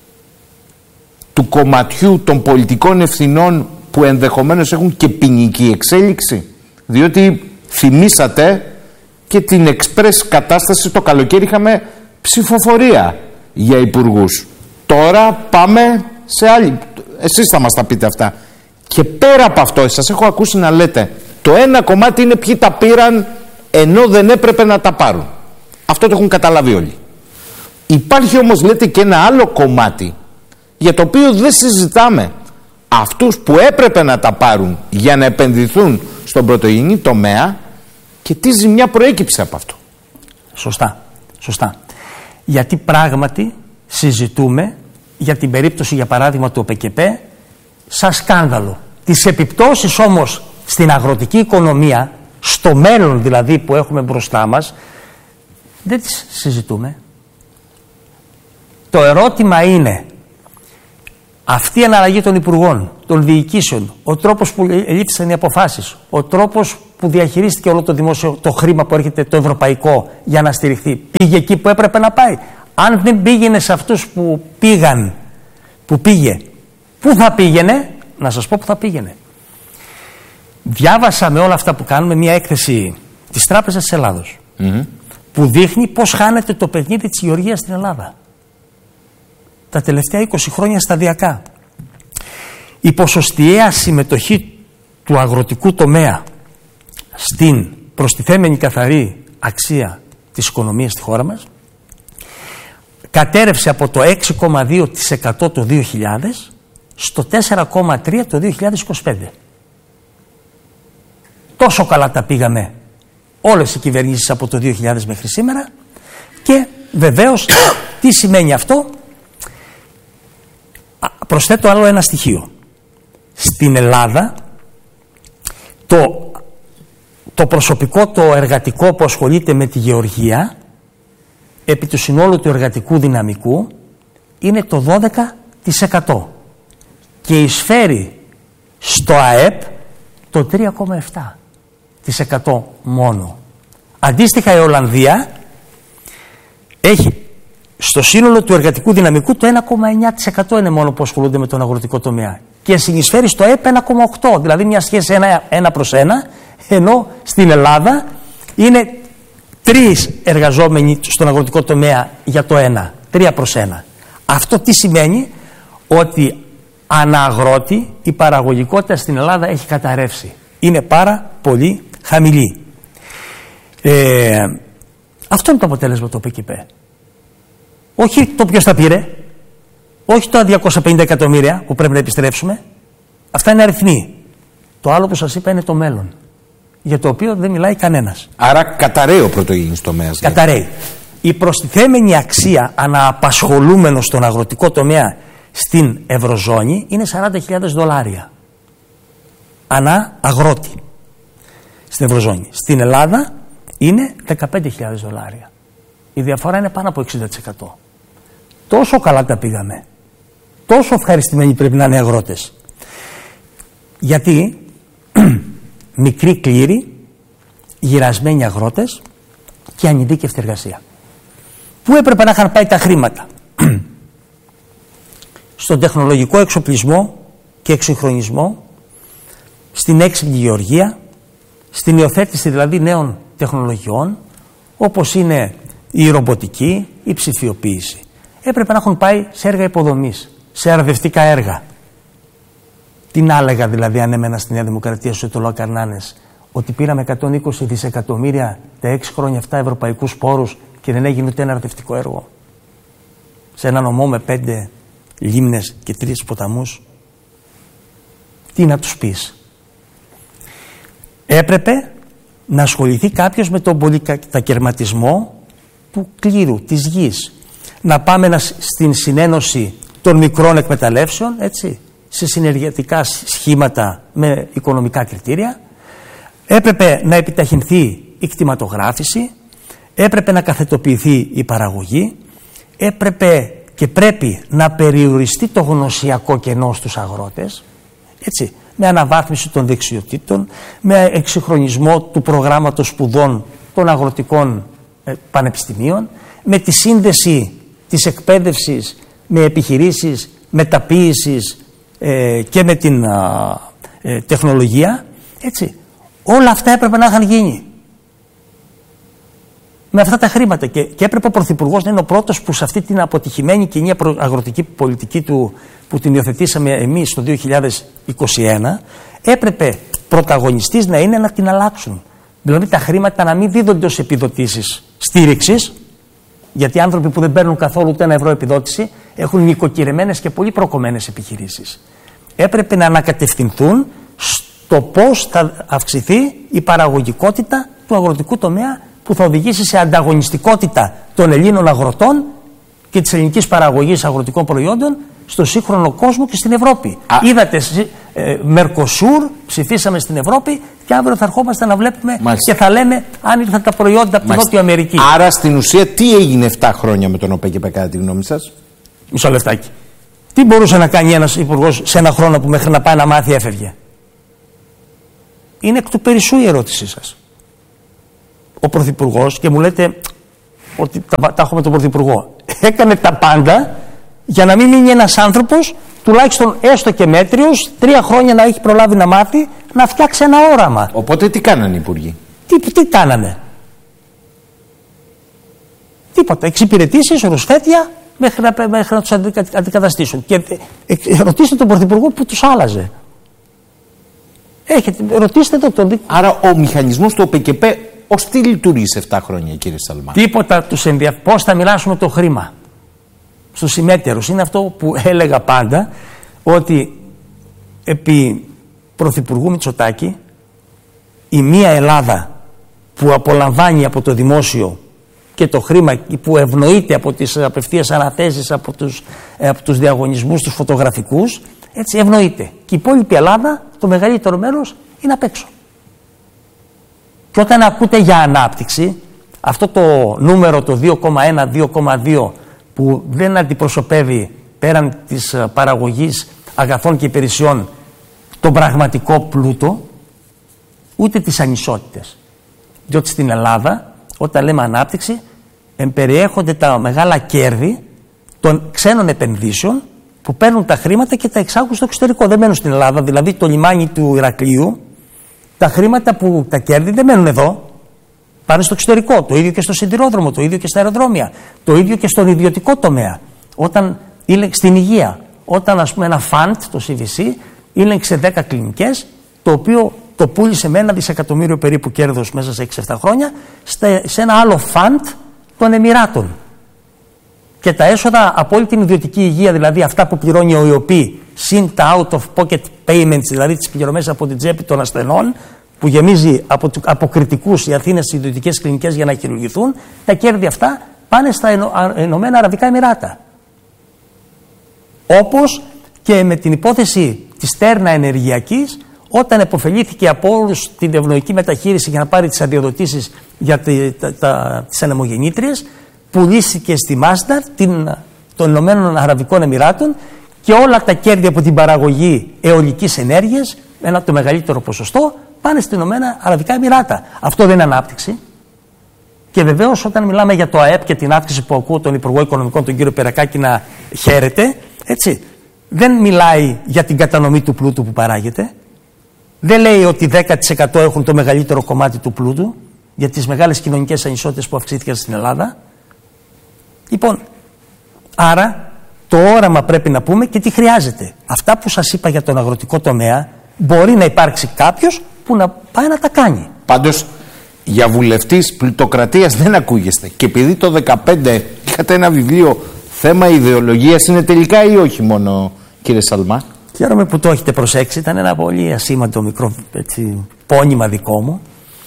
[SPEAKER 2] του κομματιού των πολιτικών ευθυνών που ενδεχομένως έχουν και ποινική εξέλιξη. Διότι θυμήσατε και την εξπρές κατάσταση, το καλοκαίρι είχαμε ψηφοφορία για υπουργούς. Τώρα πάμε σε άλλη. Εσείς θα μας τα πείτε αυτά. Και πέρα από αυτό, σας έχω ακούσει να λέτε, το ένα κομμάτι είναι ποιοι τα πήραν ενώ δεν έπρεπε να τα πάρουν. Αυτό το έχουν καταλάβει όλοι. Υπάρχει όμως, λέτε, και ένα άλλο κομμάτι για το οποίο δεν συζητάμε. Αυτούς που έπρεπε να τα πάρουν για να επενδυθούν στον πρωτογενή τομέα, και τι ζημιά προέκυψε από αυτό.
[SPEAKER 1] Σωστά, σωστά. Γιατί πράγματι συζητούμε για την περίπτωση, για παράδειγμα, του ΟΠΚΠ σαν σκάνδαλο. Τις επιπτώσεις όμως στην αγροτική οικονομία, στο μέλλον δηλαδή που έχουμε μπροστά μας, δεν τις συζητούμε. Το ερώτημα είναι αυτή η αναλλαγή των υπουργών, των διοικήσεων, ο τρόπος που λήφθησαν οι αποφάσεις, ο τρόπος που διαχειρίστηκε όλο το δημόσιο, το χρήμα που έρχεται το ευρωπαϊκό για να στηριχθεί, πήγε εκεί που έπρεπε να πάει? Αν δεν πήγαινε σε αυτούς που πήγαν, που πήγε, πού θα πήγαινε? Να σας πω που θα πήγαινε. Διάβασα με όλα αυτά που κάνουμε μια έκθεση της Τράπεζας της Ελλάδος, mm-hmm. που δείχνει πώς χάνεται το παιχνίδι της γεωργίας στην Ελλάδα τα τελευταία είκοσι χρόνια σταδιακά. Η ποσοστιαία συμμετοχή του αγροτικού τομέα στην προστιθέμενη καθαρή αξία της οικονομίας στη χώρα μας κατέρευσε από το έξι κόμμα δύο τοις εκατό το δύο χιλιάδες στο τέσσερα κόμμα τρία τοις εκατό το δύο χιλιάδες είκοσι πέντε. Τόσο καλά τα πήγαμε όλες οι κυβερνήσεις από το δύο χιλιάδες μέχρι σήμερα. Και βεβαίως τι σημαίνει αυτό? Προσθέτω άλλο ένα στοιχείο. Στην Ελλάδα το, το προσωπικό, το εργατικό που ασχολείται με τη γεωργία επί του συνόλου του εργατικού δυναμικού είναι το δώδεκα τοις εκατό και εισφέρει στο ΑΕΠ το τρία κόμμα επτά τοις εκατό μόνο. Αντίστοιχα η Ολλανδία έχει στο σύνολο του εργατικού δυναμικού το ένα κόμμα εννιά τοις εκατό είναι μόνο που ασχολούνται με τον αγροτικό τομέα και συνεισφέρει στο ΑΕΠ ένα κόμμα οκτώ τοις εκατό, δηλαδή μια σχέση ένα, ένα προς ένα, ενώ στην Ελλάδα είναι τρεις εργαζόμενοι στον αγροτικό τομέα για το ένα, τρία προς ένα. Αυτό τι σημαίνει? Ότι αναγρότη η παραγωγικότητα στην Ελλάδα έχει καταρρεύσει. Είναι πάρα πολύ χαμηλή. Ε, αυτό είναι το αποτέλεσμα του ΠΚΠ. Όχι το ποιος τα πήρε, όχι τα διακόσια πενήντα εκατομμύρια που πρέπει να επιστρέψουμε. Αυτά είναι αριθμοί. Το άλλο που σας είπα είναι το μέλλον, για το οποίο δεν μιλάει κανένας.
[SPEAKER 2] Άρα καταραίει ο πρωτογενής τομέας.
[SPEAKER 1] Καταραίει. Η προστιθέμενη αξία ανααπασχολούμενο στον αγροτικό τομέα στην Ευρωζώνη είναι σαράντα χιλιάδες δολάρια ανά αγρότη στην Ευρωζώνη. Στην Ελλάδα είναι δεκαπέντε χιλιάδες δολάρια. Η διαφορά είναι πάνω από εξήντα τοις εκατό. Τόσο καλά τα πήγαμε. Τόσο ευχαριστημένοι πρέπει να είναι οι αγρότες. Γιατί μικροί κλήροι, γυρασμένοι αγρότες και ανειδίκευτη εργασία. Πού έπρεπε να είχαν πάει τα χρήματα? Στον τεχνολογικό εξοπλισμό και εξυγχρονισμό, στην έξυπνη γεωργία, στην υιοθέτηση δηλαδή νέων τεχνολογιών, όπως είναι η ρομποτική, η ψηφιοποίηση. Έπρεπε να έχουν πάει σε έργα υποδομής, σε αρδευτικά έργα. Τι να έλεγα δηλαδή αν έμενα στη Νέα Δημοκρατία στους ετωλοκαρνάνες, ότι πήραμε εκατόν είκοσι δισεκατομμύρια τα έξι χρόνια αυτά ευρωπαϊκούς πόρους και δεν έγινε ούτε ένα αρδευτικό έργο? Σε ένα νομό με πέντε λίμνες και τρεις ποταμούς. Τι να τους πεις? Έπρεπε να ασχοληθεί κάποιος με τον πολυκατακερματισμό του κλήρου, της γης. Να πάμε να, στην συνένωση των μικρών εκμεταλλεύσεων, έτσι, σε συνεργατικά σχήματα με οικονομικά κριτήρια. Έπρεπε να επιταχυνθεί η κτηματογράφηση, έπρεπε να καθετοποιηθεί η παραγωγή, έπρεπε και πρέπει να περιοριστεί το γνωσιακό κενό στους αγρότες, έτσι, με αναβάθμιση των δεξιοτήτων, με εξυγχρονισμό του προγράμματος σπουδών των αγροτικών ε, πανεπιστημίων, με τη σύνδεση της εκπαίδευσης με επιχειρήσεις μεταποίησης ε, και με την α, ε, τεχνολογία, έτσι. Όλα αυτά έπρεπε να είχαν γίνει με αυτά τα χρήματα και, και έπρεπε ο Πρωθυπουργός να είναι ο πρώτος που σε αυτή την αποτυχημένη κοινή αγροτική πολιτική του που την υιοθετήσαμε εμείς το δύο χιλιάδες είκοσι ένα έπρεπε πρωταγωνιστής να είναι να την αλλάξουν. Δηλαδή τα χρήματα να μην δίδονται ως επιδοτήσεις στήριξης, γιατί άνθρωποι που δεν παίρνουν καθόλου ούτε ένα ευρώ επιδότηση έχουν νοικοκυρεμένες και πολύ προκομμένες επιχειρήσεις. Έπρεπε να ανακατευθυνθούν στο πώς θα αυξηθεί η παραγωγικότητα του αγροτικού τομέα που θα οδηγήσει σε ανταγωνιστικότητα των Ελλήνων αγροτών και της ελληνικής παραγωγής αγροτικών προϊόντων στο σύγχρονο κόσμο και στην Ευρώπη. Α. Είδατε, ε, Μερκοσούρ, ψηφίσαμε στην Ευρώπη και αύριο θα ερχόμαστε να βλέπουμε Μάλιστα. και θα λέμε αν ήρθαν τα προϊόντα από τη Νότια Αμερική.
[SPEAKER 2] Άρα στην ουσία τι έγινε εφτά χρόνια με τον ΟΠΕΚΕΠ κατά τη γνώμη σας?
[SPEAKER 1] Μισό λεφτάκι. Τι μπορούσε να κάνει ένας υπουργός σε ένα χρόνο που μέχρι να πάει να μάθει έφευγε? είναι εκ του περισσού η ερώτησή σας. Ο Πρωθυπουργός, και μου λέτε ότι τα, τα έχω με τον Πρωθυπουργό, έκανε τα πάντα για να μην μείνει ένας άνθρωπος, τουλάχιστον έστω και μέτριος, τρία χρόνια να έχει προλάβει να μάθει να φτιάξει ένα όραμα.
[SPEAKER 2] Οπότε τι κάνανε οι υπουργοί? Τι,
[SPEAKER 1] τι κάνανε? Τίποτα. Εξυπηρετήσεις, ρουσφέτια, μέχρι να, μέχρι να τους αντικα, αντικαταστήσουν. Και ε, ε, ρωτήστε τον Πρωθυπουργό που τους άλλαζε. Έχετε, ρωτήστε το τον δίκο.
[SPEAKER 2] Άρα ο μηχανισμός του ΟΠΕΚΕΠ ως τι λειτουργήσε εφτά χρόνια, κύριε Σαλμά?
[SPEAKER 1] Τίποτα τους ενδιαφέρει. Πώς θα μοιράσουμε το χρήμα στους συμμέτερους. Είναι αυτό που έλεγα πάντα, ότι επί Πρωθυπουργού Μητσοτάκη η μία Ελλάδα που απολαμβάνει από το δημόσιο και το χρήμα, που ευνοείται από τις απευθείας αναθέσεις, από τους, από τους διαγωνισμούς, τους φωτογραφικούς, έτσι ευνοείται. Και η υπόλοιπη Ελλάδα, το μεγαλύτερο μέρος, είναι απ' έξω. Και όταν ακούτε για ανάπτυξη, αυτό το νούμερο το δύο κόμμα ένα με δύο κόμμα δύο που δεν αντιπροσωπεύει πέραν της παραγωγής αγαθών και υπηρεσιών τον πραγματικό πλούτο, ούτε τις ανισότητες. Διότι στην Ελλάδα, όταν λέμε ανάπτυξη, εμπεριέχονται τα μεγάλα κέρδη των ξένων επενδύσεων που παίρνουν τα χρήματα και τα εξάγουν στο εξωτερικό. Δεν μένουν στην Ελλάδα, δηλαδή το λιμάνι του Ηρακλείου, τα χρήματα που τα κέρδη δεν μένουν εδώ, πάνε στο εξωτερικό. Το ίδιο και στο σιδηρόδρομο, το ίδιο και στα αεροδρόμια, το ίδιο και στον ιδιωτικό τομέα. Όταν στην υγεία, όταν ας πούμε ένα φαντ, το σι βι σι, ήλεγξε δέκα κλινικές, το οποίο το πούλησε με ένα δισεκατομμύριο περίπου κέρδος μέσα σε έξι εφτά χρόνια σε ένα άλλο φαντ των Εμιράτων. Και τα έσοδα από όλη την ιδιωτική υγεία, δηλαδή αυτά που πληρώνει ο ΙΟΠΗ, συν τα out of pocket payments, δηλαδή τις πληρωμές από την τσέπη των ασθενών, που γεμίζει από, από κριτικούς οι Αθήνες στις ιδιωτικές κλινικές για να χειρουργηθούν, τα κέρδη αυτά πάνε στα Ηνωμένα Αραβικά Εμιράτα. Όπως και με την υπόθεση της Στέρνα Ενεργειακής, όταν επωφελήθηκε από όλους την ευνοϊκή μεταχείριση για να πάρει τις αδειοδοτήσεις για τη, τα, τα, τις ανεμογεννήτριες, πουλήθηκε στη Μάσδαρ των Ηνωμένων Αραβικών Εμιράτων και όλα τα κέρδη από την παραγωγή αιωλικής ενέργειας, ένα από το μεγαλύτερο ποσοστό, πάνε στην Ηνωμένα Αραβικά Εμιράτα. Αυτό δεν είναι ανάπτυξη? Και βεβαίως όταν μιλάμε για το ΑΕΠ και την αύξηση που ακούω τον Υπουργό Οικονομικών, τον κύριο Περακάκη, να χαίρεται, έτσι, δεν μιλάει για την κατανομή του πλούτου που παράγεται. Δεν λέει ότι δέκα τοις εκατό έχουν το μεγαλύτερο κομμάτι του πλούτου για τις μεγάλες κοινωνικές ανισότητες που αυξήθηκαν στην Ελλάδα. Λοιπόν, άρα το όραμα πρέπει να πούμε και τι χρειάζεται. Αυτά που σας είπα για τον αγροτικό τομέα, μπορεί να υπάρξει κάποιος που να πάει να τα κάνει.
[SPEAKER 2] Πάντως, για βουλευτής πλουτοκρατίας δεν ακούγεστε. Και επειδή το δεκαπέντε είχατε ένα βιβλίο θέμα ιδεολογίας, είναι τελικά ή όχι μόνο, κύριε Σαλμά?
[SPEAKER 1] Χαίρομαι που το έχετε προσέξει. Ήταν ένα πολύ ασήμαντο μικρό έτσι, πόνημα δικό μου,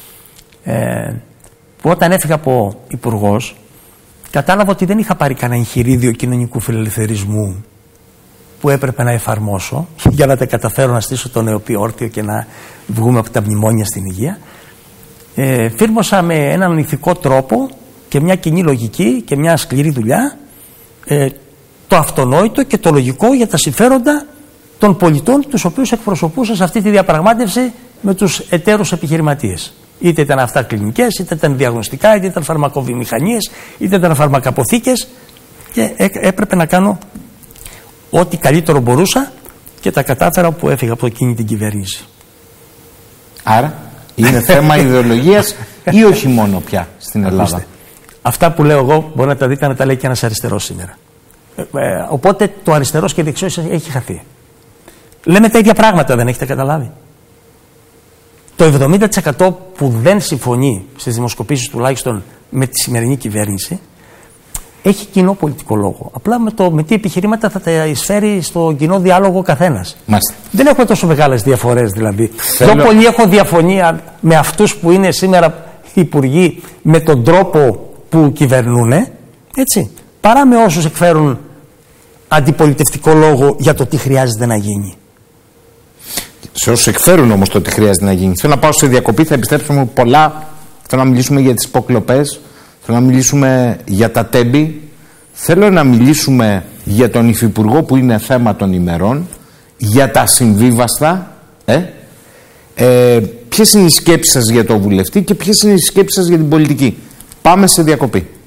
[SPEAKER 1] ε, που όταν έφυγα από υπουργός, κατάλαβα ότι δεν είχα πάρει κανένα εγχειρίδιο κοινωνικού φιλελευθερισμού που έπρεπε να εφαρμόσω για να τα καταφέρω να στήσω το νεοπή όρθιο και να βγούμε από τα μνημόνια στην υγεία. Ε, φίρμωσα με έναν ηθικό τρόπο και μια κοινή λογική και μια σκληρή δουλειά ε, το αυτονόητο και το λογικό για τα συμφέροντα των πολιτών, τους οποίους εκπροσωπούσα σε αυτή τη διαπραγμάτευση με τους εταίρους επιχειρηματίες. Είτε ήταν αυτά κλινικές, είτε ήταν διαγνωστικά, είτε ήταν φαρμακοβιομηχανίες, είτε ήταν φαρμακαποθήκες, και έπρεπε να κάνω ό,τι καλύτερο μπορούσα και τα κατάφερα που έφυγα από εκείνη την κυβέρνηση.
[SPEAKER 2] Άρα είναι θέμα ιδεολογίας ή όχι μόνο πια στην Ελλάδα?
[SPEAKER 1] Ακούστε, αυτά που λέω εγώ μπορεί να τα δείτε να τα λέει και ένας αριστερός σήμερα. Ε, ε, οπότε το αριστερός και δεξιός έχει χαθεί. Λέμε τα ίδια πράγματα, δεν έχετε καταλάβει? Το εβδομήντα τοις εκατό που δεν συμφωνεί στις δημοσκοπήσεις τουλάχιστον με τη σημερινή κυβέρνηση έχει κοινό πολιτικό λόγο. Απλά με, το, με τι επιχειρήματα θα τα εισφέρει στο κοινό διάλογο ο καθένας.
[SPEAKER 2] Μάλιστα.
[SPEAKER 1] Δεν έχουμε τόσο μεγάλες διαφορές δηλαδή.
[SPEAKER 2] Θέλω...
[SPEAKER 1] Πιο πολύ έχω διαφωνία με αυτούς που είναι σήμερα υπουργοί με τον τρόπο που κυβερνούν, έτσι, παρά με όσους εκφέρουν αντιπολιτευτικό λόγο για το τι χρειάζεται να γίνει.
[SPEAKER 2] Σε όσους εκφέρουν όμως το τι χρειάζεται να γίνει. Θέλω να πάω σε διακοπή, θα επιστρέψουμε πολλά. Θέλω να μιλήσουμε για τις υποκλοπές. Θέλω να μιλήσουμε για τα τέμπη. Θέλω να μιλήσουμε για τον υφυπουργό που είναι θέμα των ημερών. Για τα συμβίβαστα. Ε, ε, ποιες είναι οι σκέψεις σας για το βουλευτή και ποιες είναι οι σκέψεις σας για την πολιτική. Πάμε σε διακοπή.